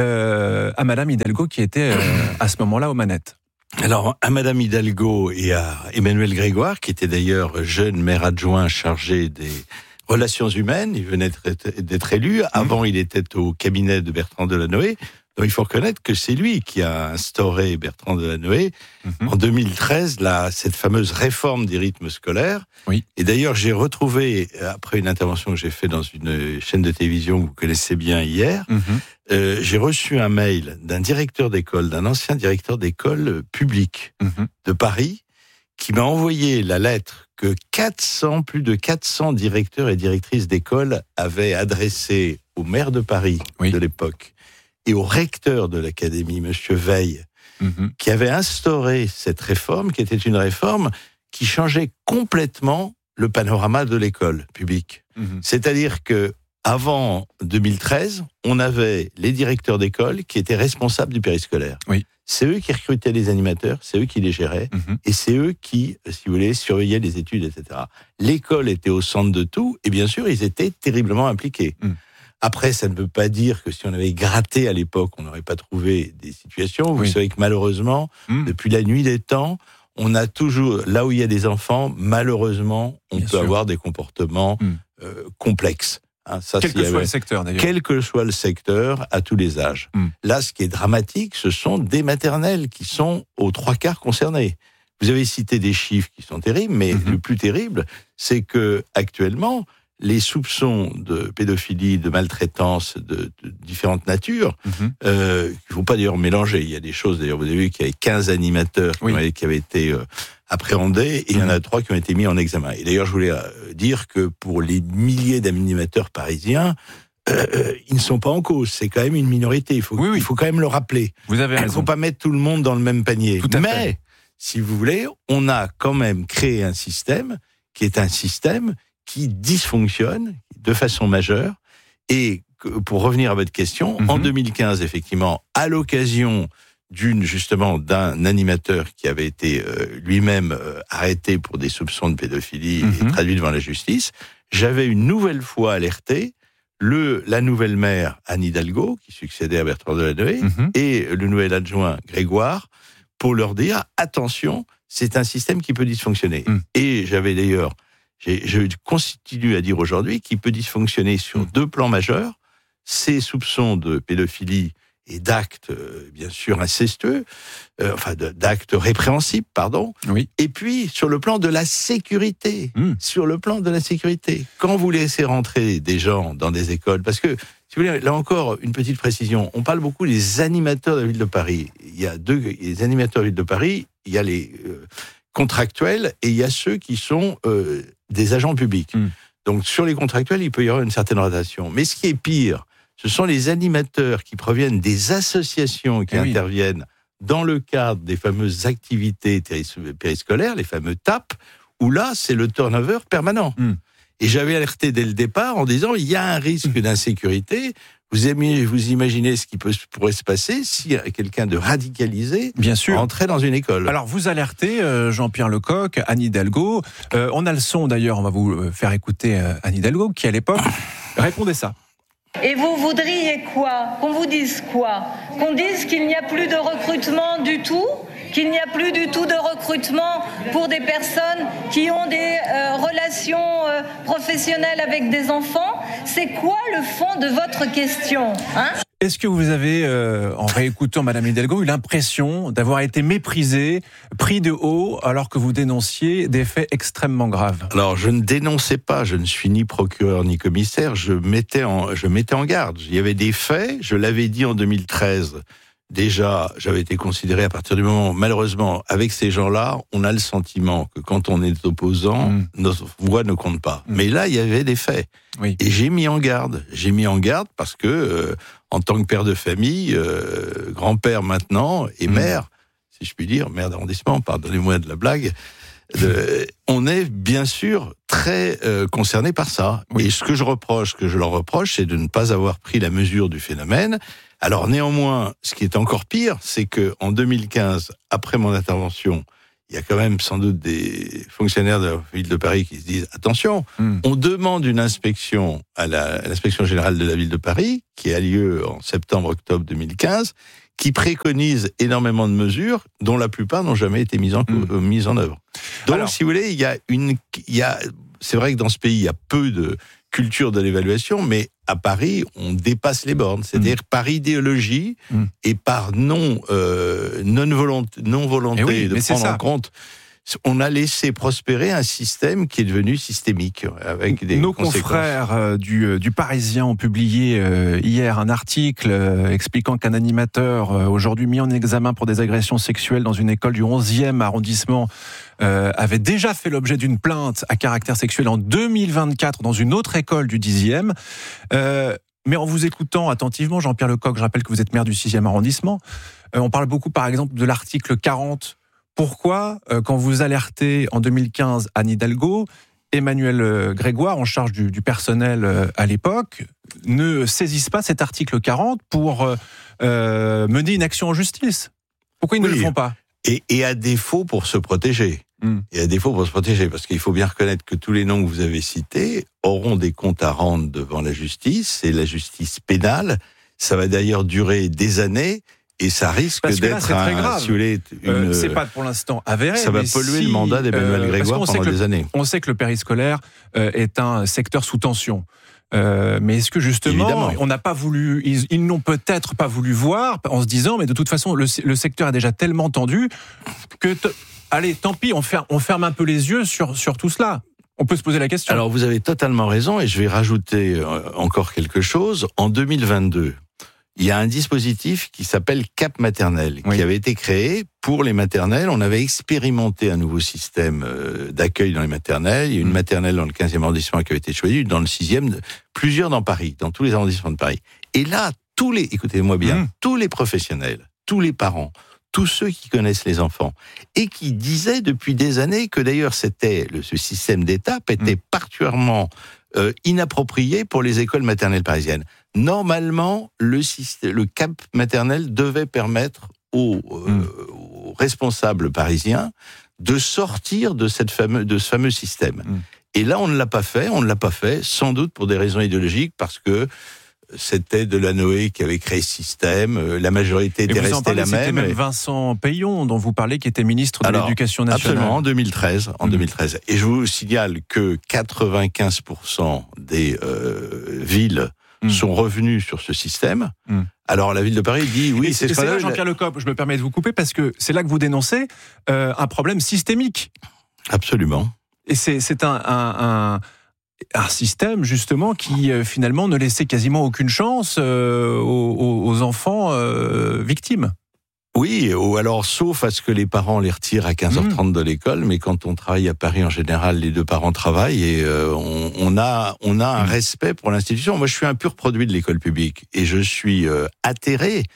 à Madame Hidalgo qui était à ce moment-là aux manettes? Alors, à Madame Hidalgo et à Emmanuel Grégoire, qui était d'ailleurs jeune maire adjoint chargé des relations humaines, il venait d'être élu. Avant, il était au cabinet de Bertrand Delanoë. Donc il faut reconnaître que c'est lui qui a instauré, Bertrand Delanoë, en 2013, cette fameuse réforme des rythmes scolaires. Oui. Et d'ailleurs, j'ai retrouvé, après une intervention que j'ai faite dans une chaîne de télévision que vous connaissez bien hier, j'ai reçu un mail d'un directeur d'école, d'un ancien directeur d'école publique de Paris, qui m'a envoyé la lettre que plus de 400 directeurs et directrices d'école avaient adressée au maire de Paris de l'époque et au recteur de l'académie, Monsieur Veil, qui avait instauré cette réforme, qui était une réforme qui changeait complètement le panorama de l'école publique. C'est-à-dire que avant 2013, on avait les directeurs d'école qui étaient responsables du périscolaire. Oui. C'est eux qui recrutaient les animateurs, c'est eux qui les géraient, et c'est eux qui, si vous voulez, surveillaient les études, etc. L'école était au centre de tout, et bien sûr, ils étaient terriblement impliqués. Après, ça ne veut pas dire que si on avait gratté à l'époque, on n'aurait pas trouvé des situations. Vous savez que malheureusement, depuis la nuit des temps, on a toujours, là où il y a des enfants, malheureusement, on peut avoir des comportements complexes. Quel que soit le secteur, d'ailleurs. Quel que soit le secteur, à tous les âges. Là, ce qui est dramatique, ce sont des maternelles qui sont aux 3/4 concernées. Vous avez cité des chiffres qui sont terribles, mais le plus terrible, c'est que actuellement, les soupçons de pédophilie, de maltraitance de différentes natures, il ne faut pas d'ailleurs mélanger. Il y a des choses, d'ailleurs, vous avez vu qu'il y avait 15 animateurs qui avaient été appréhendés, et il y en a 3 qui ont été mis en examen. Et d'ailleurs, je voulais dire que pour les milliers d'animateurs parisiens, ils ne sont pas en cause. C'est quand même une minorité. Il faut quand même le rappeler. Vous avez raison. Il ne faut pas mettre tout le monde dans le même panier. Mais, fait. Si vous voulez, on a quand même créé un système qui est un système qui dysfonctionne de façon majeure. Et pour revenir à votre question, en 2015, effectivement, à l'occasion d'un animateur qui avait été lui-même arrêté pour des soupçons de pédophilie et traduit devant la justice, j'avais une nouvelle fois alerté la nouvelle maire Anne Hidalgo, qui succédait à Bertrand Delanoë, et le nouvel adjoint Grégoire, pour leur dire, attention, c'est un système qui peut dysfonctionner. Et j'avais d'ailleurs, je continue à dire aujourd'hui, qu'il peut dysfonctionner sur 2 plans majeurs, ces soupçons de pédophilie et d'actes, bien sûr, incestueux, d'actes répréhensibles, pardon. Et puis, sur le plan de la sécurité. Sur le plan de la sécurité. Quand vous laissez rentrer des gens dans des écoles, parce que, si vous voulez, là encore, une petite précision, on parle beaucoup des animateurs de la ville de Paris. Il y a les animateurs de la ville de Paris, il y a les contractuels, et il y a ceux qui sont des agents publics. Donc, sur les contractuels, il peut y avoir une certaine rotation. Mais ce qui est pire, ce sont les animateurs qui proviennent des associations qui interviennent dans le cadre des fameuses activités périscolaires, les fameux TAP, où là, c'est le turnover permanent. Et j'avais alerté dès le départ en disant, il y a un risque d'insécurité. Vous imaginez ce qui pourrait se passer si quelqu'un de radicalisé rentrait dans une école. Alors vous alertez Jean-Pierre Lecoq, Anne Hidalgo. On a le son d'ailleurs, on va vous faire écouter Anne Hidalgo qui à l'époque répondait ça. Et vous voudriez quoi? Qu'on vous dise quoi? Qu'on dise qu'il n'y a plus de recrutement du tout? Qu'il n'y a plus du tout de recrutement pour des personnes qui ont des relations professionnelles avec des enfants? C'est quoi le fond de votre question, hein? Est-ce que vous avez, en réécoutant Madame Hidalgo, eu l'impression d'avoir été méprisé, pris de haut, alors que vous dénonciez des faits extrêmement graves? Alors, je ne dénonçais pas, je ne suis ni procureur ni commissaire, je mettais en garde. Il y avait des faits, je l'avais dit en 2013. Déjà, j'avais été considéré à partir du moment, malheureusement, avec ces gens-là, on a le sentiment que quand on est opposant, notre voix ne compte pas. Mais là, il y avait des faits. Oui. Et j'ai mis en garde. J'ai mis en garde parce que, en tant que père de famille, grand-père maintenant, et maire, si je puis dire, maire d'arrondissement, pardonnez-moi de la blague, on est bien sûr très concerné par ça. Oui. Et ce que je leur reproche, c'est de ne pas avoir pris la mesure du phénomène. Alors néanmoins, ce qui est encore pire, c'est que en 2015, après mon intervention, il y a quand même sans doute des fonctionnaires de la ville de Paris qui se disent attention, on demande une inspection à l'inspection générale de la ville de Paris, qui a lieu en septembre-octobre 2015, qui préconise énormément de mesures, dont la plupart n'ont jamais été mises en œuvre. Donc, alors, si vous voulez, c'est vrai que dans ce pays, il y a peu de culture de l'évaluation, mais à Paris, on dépasse les bornes. C'est-à-dire par idéologie et par non-volonté de prendre en compte, on a laissé prospérer un système qui est devenu systémique. Avec des Nos conséquences. confrères du Parisien ont publié hier un article expliquant qu'un animateur aujourd'hui mis en examen pour des agressions sexuelles dans une école du 11e arrondissement avait déjà fait l'objet d'une plainte à caractère sexuel en 2024 dans une autre école du 10e. Mais en vous écoutant attentivement, Jean-Pierre Lecoq, je rappelle que vous êtes maire du 6e arrondissement, on parle beaucoup par exemple de l'article 40. Pourquoi, quand vous alertez en 2015 Anne Hidalgo, Emmanuel Grégoire, en charge du personnel à l'époque, ne saisissent pas cet article 40 pour mener une action en justice? Pourquoi ils ne le font pas? Et à défaut pour se protéger. Et à défaut pour se protéger, parce qu'il faut bien reconnaître que tous les noms que vous avez cités auront des comptes à rendre devant la justice, et la justice pénale. Ça va d'ailleurs durer des années. Et ça risque d'être c'est pas pour l'instant avéré. Ça va polluer le mandat d'Emmanuel Grégoire pendant des années. On sait que le périscolaire est un secteur sous tension. Mais est-ce que justement, évidemment, on n'a pas voulu, ils n'ont peut-être pas voulu voir, en se disant, mais de toute façon, le secteur est déjà tellement tendu que, allez, tant pis, on ferme un peu les yeux sur tout cela. On peut se poser la question. Alors vous avez totalement raison, et je vais rajouter encore quelque chose. En 2022. Il y a un dispositif qui s'appelle Cap Maternelle, qui avait été créé pour les maternelles. On avait expérimenté un nouveau système d'accueil dans les maternelles. Il y a une maternelle dans le 15e arrondissement qui avait été choisie, dans le 6e, plusieurs dans Paris, dans tous les arrondissements de Paris. Et là, écoutez-moi bien, tous les professionnels, tous les parents, tous ceux qui connaissent les enfants, et qui disaient depuis des années que d'ailleurs ce système d'étape était particulièrement inapproprié pour les écoles maternelles parisiennes. Normalement, le Cap Maternelle devait permettre aux responsables parisiens de sortir de ce fameux système. Et là, on ne l'a pas fait. On ne l'a pas fait, sans doute pour des raisons idéologiques, parce que c'était Delanoë qui avait créé ce système. La majorité était restée la même. C'était même Vincent Payon, dont vous parlez, qui était ministre de l'Éducation nationale. Absolument, en 2013. Et je vous signale que 95% des villes sont revenus sur ce système. Alors la ville de Paris dit oui, c'est là, Jean-Pierre Lecoq, je me permets de vous couper parce que c'est là que vous dénoncez un problème systémique. Absolument. Et c'est un système justement qui finalement ne laissait quasiment aucune chance aux enfants victimes. Oui, ou alors sauf à ce que les parents les retirent à 15h30 de l'école, mais quand on travaille à Paris en général, les deux parents travaillent et on a un respect pour l'institution. Moi, je suis un pur produit de l'école publique et je suis atterré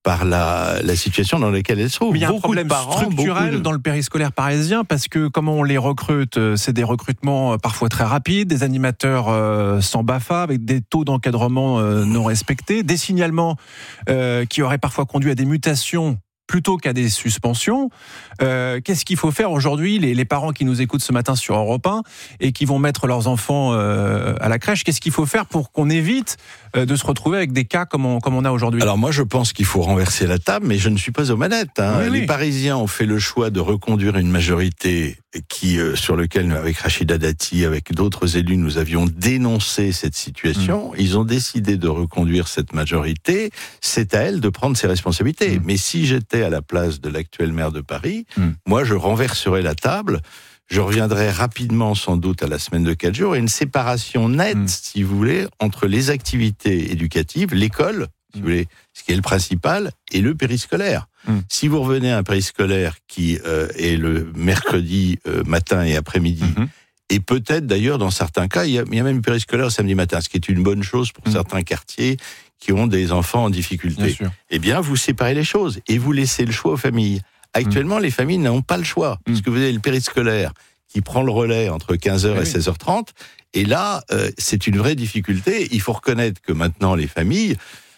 par la situation dans laquelle elles se trouvent. Mais il y a un problème structurel dans le périscolaire parisien, parce que comment on les recrute, c'est des recrutements parfois très rapides, des animateurs sans BAFA, avec des taux d'encadrement non respectés, des signalements qui auraient parfois conduit à des mutations plutôt qu'à des suspensions. Qu'est-ce qu'il faut faire aujourd'hui, les parents qui nous écoutent ce matin sur Europe 1 et qui vont mettre leurs enfants à la crèche, qu'est-ce qu'il faut faire pour qu'on évite de se retrouver avec des cas comme on a aujourd'hui? Alors moi je pense qu'il faut renverser la table, mais je ne suis pas aux manettes. Oui. Les Parisiens ont fait le choix de reconduire une majorité sur lequel, avec Rachida Dati, avec d'autres élus, nous avions dénoncé cette situation. Ils ont décidé de reconduire cette majorité. C'est à elle de prendre ses responsabilités. Mais si j'étais à la place de l'actuel maire de Paris, moi je renverserais la table. Je reviendrai rapidement, sans doute, à la semaine de 4 jours, et une séparation nette, si vous voulez, entre les activités éducatives, l'école, si vous voulez, ce qui est le principal, et le périscolaire. Si vous revenez à un périscolaire qui est le mercredi matin et après-midi, et peut-être d'ailleurs, dans certains cas, il y a même un périscolaire le samedi matin, ce qui est une bonne chose pour certains quartiers qui ont des enfants en difficulté. Eh bien, vous séparez les choses et vous laissez le choix aux familles. Actuellement, les familles n'ont pas le choix, puisque vous avez le périscolaire qui prend le relais entre 15h et 16h30, et là, c'est une vraie difficulté. Il faut reconnaître que maintenant, les familles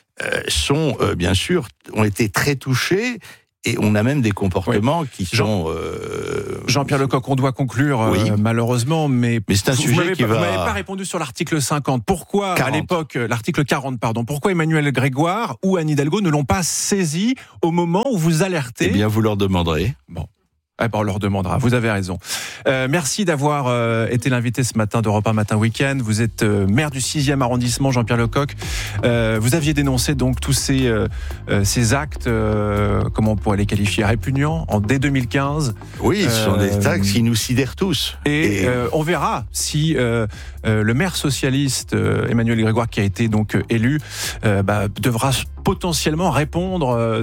sont, bien sûr, ont été très touchées, et on a même des comportements qui sont... Jean-Pierre Lecoq, on doit conclure, malheureusement, mais c'est un sujet qui va... Vous m'avez pas répondu sur l'article 50. Pourquoi, à l'époque, l'article 40, pourquoi Emmanuel Grégoire ou Anne Hidalgo ne l'ont pas saisi au moment où vous alertez? Eh bien, vous leur demanderez. Bon. On leur demandera, vous avez raison. Merci d'avoir été l'invité ce matin d'Europe 1 Matin Week-end. Vous êtes maire du 6e arrondissement, Jean-Pierre Lecoq. Vous aviez dénoncé donc tous ces actes, comment on pourrait les qualifier, répugnants, dès 2015. Oui, ce sont des actes qui nous sidèrent tous. Et on verra si le maire socialiste Emmanuel Grégoire, qui a été donc élu, devra potentiellement répondre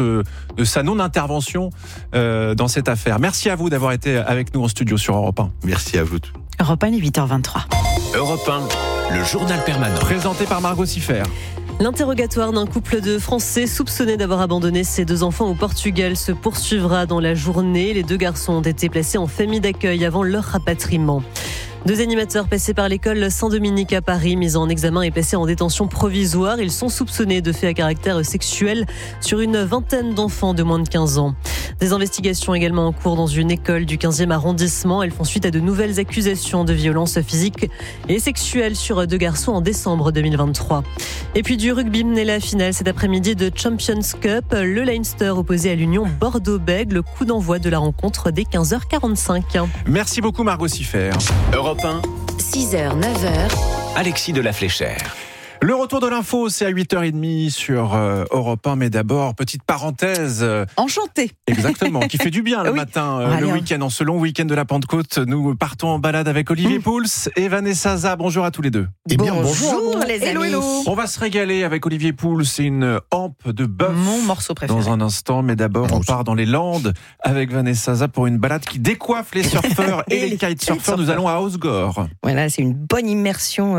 de sa non-intervention dans cette affaire. Merci à vous d'avoir été avec nous en studio sur Europe 1. Merci à vous. Europe 1, il est 8h23. Europe 1, le journal permanent. Présenté par Margot Siffer. L'interrogatoire d'un couple de Français soupçonnés d'avoir abandonné ses 2 enfants au Portugal se poursuivra dans la journée. Les 2 garçons ont été placés en famille d'accueil avant leur rapatriement. 2 animateurs passés par l'école Saint-Dominique à Paris, mis en examen et placés en détention provisoire. Ils sont soupçonnés de faits à caractère sexuel sur une vingtaine d'enfants de moins de 15 ans. Des investigations également en cours dans une école du 15e arrondissement. Elles font suite à de nouvelles accusations de violences physiques et sexuelles sur 2 garçons en décembre 2023. Et puis du rugby, la finale cet après-midi de Champions Cup. Le Leinster opposé à l'Union Bordeaux-Bègles. Le coup d'envoi de la rencontre dès 15h45. Merci beaucoup Margot Siffer. Europe 1, 6h, 9h. Alexis de la Fléchère. Le retour de l'info, c'est à 8h30 sur Europe 1, mais d'abord, petite parenthèse. Enchanté. Exactement, qui fait du bien le matin, le week-end, en ce long week-end de la Pentecôte. Nous partons en balade avec Olivier Pouls et Vanessa Zah. Bonjour à tous les deux. Eh bien, bonjour les amis. Hello. On va se régaler avec Olivier Pouls, c'est une hampe de bœuf. Mon morceau préféré. Dans un instant, mais d'abord, on part dans les Landes avec Vanessa Zah pour une balade qui décoiffe les surfeurs et les kitesurfers. Nous allons à Osgore. Voilà, c'est une bonne immersion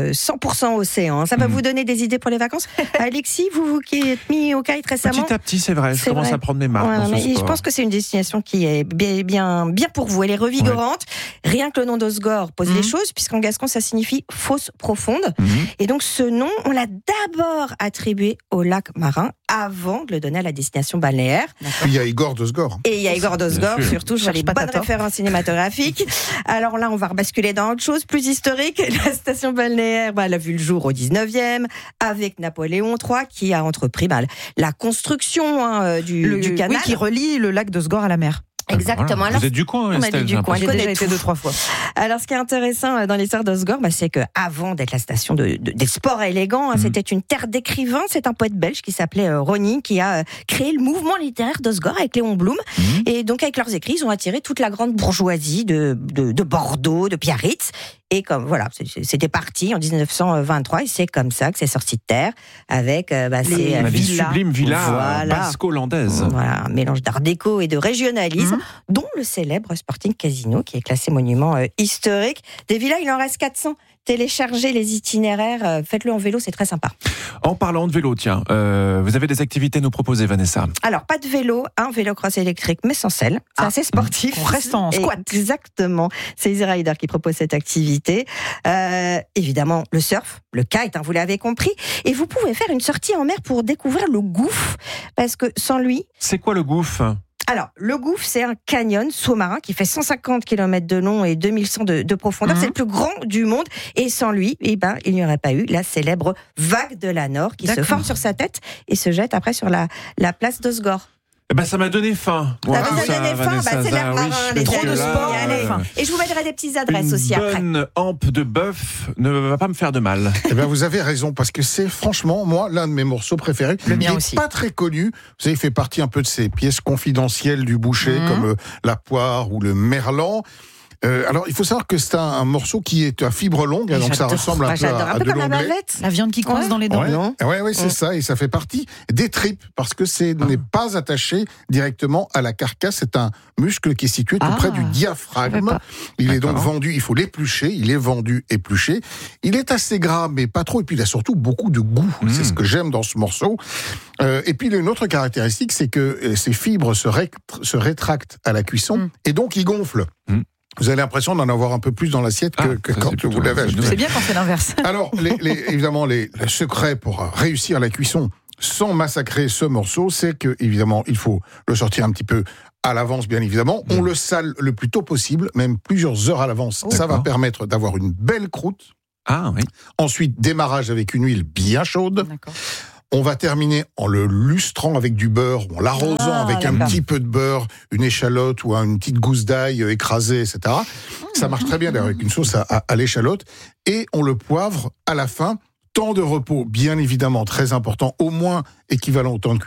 100% océan. Ça va vous donner des idées pour les vacances. Alexis, vous qui êtes mis au kite récemment. Petit à petit, c'est vrai. Je commence à prendre mes marques. Voilà, mais je pense que c'est une destination qui est bien pour vous. Elle est revigorante. Ouais. Rien que le nom d'Osgore pose les choses, puisqu'en gascon, ça signifie fosse profonde. Et donc, ce nom, on l'a d'abord attribué au lac marin avant de le donner à la destination balnéaire. Puis il y a Igor d'Osgore. Et il y a Igor d'Osgore, surtout, sur les bonnes références cinématographiques. Alors là, on va rebasculer dans autre chose, plus historique. La station balnéaire, elle a vu le jour au 19e, avec Napoléon III, qui a entrepris la construction du canal. Oui, qui relie le lac d'Osgore à la mer. Exactement. Voilà. Alors, vous êtes du coin, on a dit du coin. J'ai déjà été 2-3 fois. Alors, ce qui est intéressant dans l'histoire d'Osgore, c'est que avant d'être la station des sports élégants, c'était une terre d'écrivains. C'est un poète belge qui s'appelait Rony qui a créé le mouvement littéraire d'Osgore avec Léon Blum. Et donc, avec leurs écrits, ils ont attiré toute la grande bourgeoisie de Bordeaux, de Biarritz. Et comme voilà, c'était parti en 1923 et c'est comme ça que c'est sorti de terre avec les sublimes villas basco-hollandaises. Voilà, un mélange d'art déco et de régionalisme, dont le célèbre Sporting Casino qui est classé monument historique. Des villas, il en reste 400. téléchargez les itinéraires, faites-le en vélo, c'est très sympa. En parlant de vélo, tiens, vous avez des activités à nous proposer, Vanessa? Alors, pas de vélo, un vélocross électrique, mais sans selle. C'est assez sportif. On reste en squat. Exactement. C'est Easy Rider qui propose cette activité. Évidemment, le surf, le kite, vous l'avez compris. Et vous pouvez faire une sortie en mer pour découvrir le gouffre, parce que sans lui... C'est quoi le gouffre ? Alors, le gouffre, c'est un canyon sous-marin qui fait 150 km de long et 2100 de profondeur. C'est le plus grand du monde. Et sans lui, il n'y aurait pas eu la célèbre vague de la Nord qui se forme sur sa tête et se jette après sur la place d'Osgore. Ça m'a donné faim. Ça vous a donné faim, c'est l'air marin, les trop de sport. Et je vous mettrai des petites adresses aussi après. Une bonne hampe de bœuf ne va pas me faire de mal. Vous avez raison, parce que c'est franchement, moi, l'un de mes morceaux préférés. Le mien il aussi. n'est pas très connu. Vous savez, il fait partie un peu de ces pièces confidentielles du boucher, comme la poire ou le merlan. Alors, il faut savoir que c'est un morceau qui est à fibre longue, donc ça ressemble un peu à de comme la l'anglais. bavette. La viande qui coince dans les dents. Oui, c'est ça, et ça fait partie des tripes, parce que n'est pas attaché directement à la carcasse, c'est un muscle qui est situé tout près du diaphragme. Il est donc vendu, il faut l'éplucher, il est vendu épluché. Il est assez gras, mais pas trop, et puis il a surtout beaucoup de goût, c'est ce que j'aime dans ce morceau. Et puis il a une autre caractéristique, c'est que ces fibres se rétractent à la cuisson, et donc ils gonflent. Vous avez l'impression d'en avoir un peu plus dans l'assiette que quand vous l'avez acheté. C'est bien quand c'est l'inverse. Alors, évidemment, le secret pour réussir la cuisson sans massacrer ce morceau, c'est que, évidemment, il faut le sortir un petit peu à l'avance, bien évidemment. On le sale le plus tôt possible, même plusieurs heures à l'avance. Ça va permettre d'avoir une belle croûte. Ensuite, démarrage avec une huile bien chaude. On va terminer en le lustrant avec du beurre, en l'arrosant avec un petit peu de beurre, une échalote ou une petite gousse d'ail écrasée, etc. Ça marche très bien d'ailleurs avec une sauce à l'échalote. Et on le poivre à la fin. Temps de repos, bien évidemment, très important, au moins équivalent au temps de cuisson.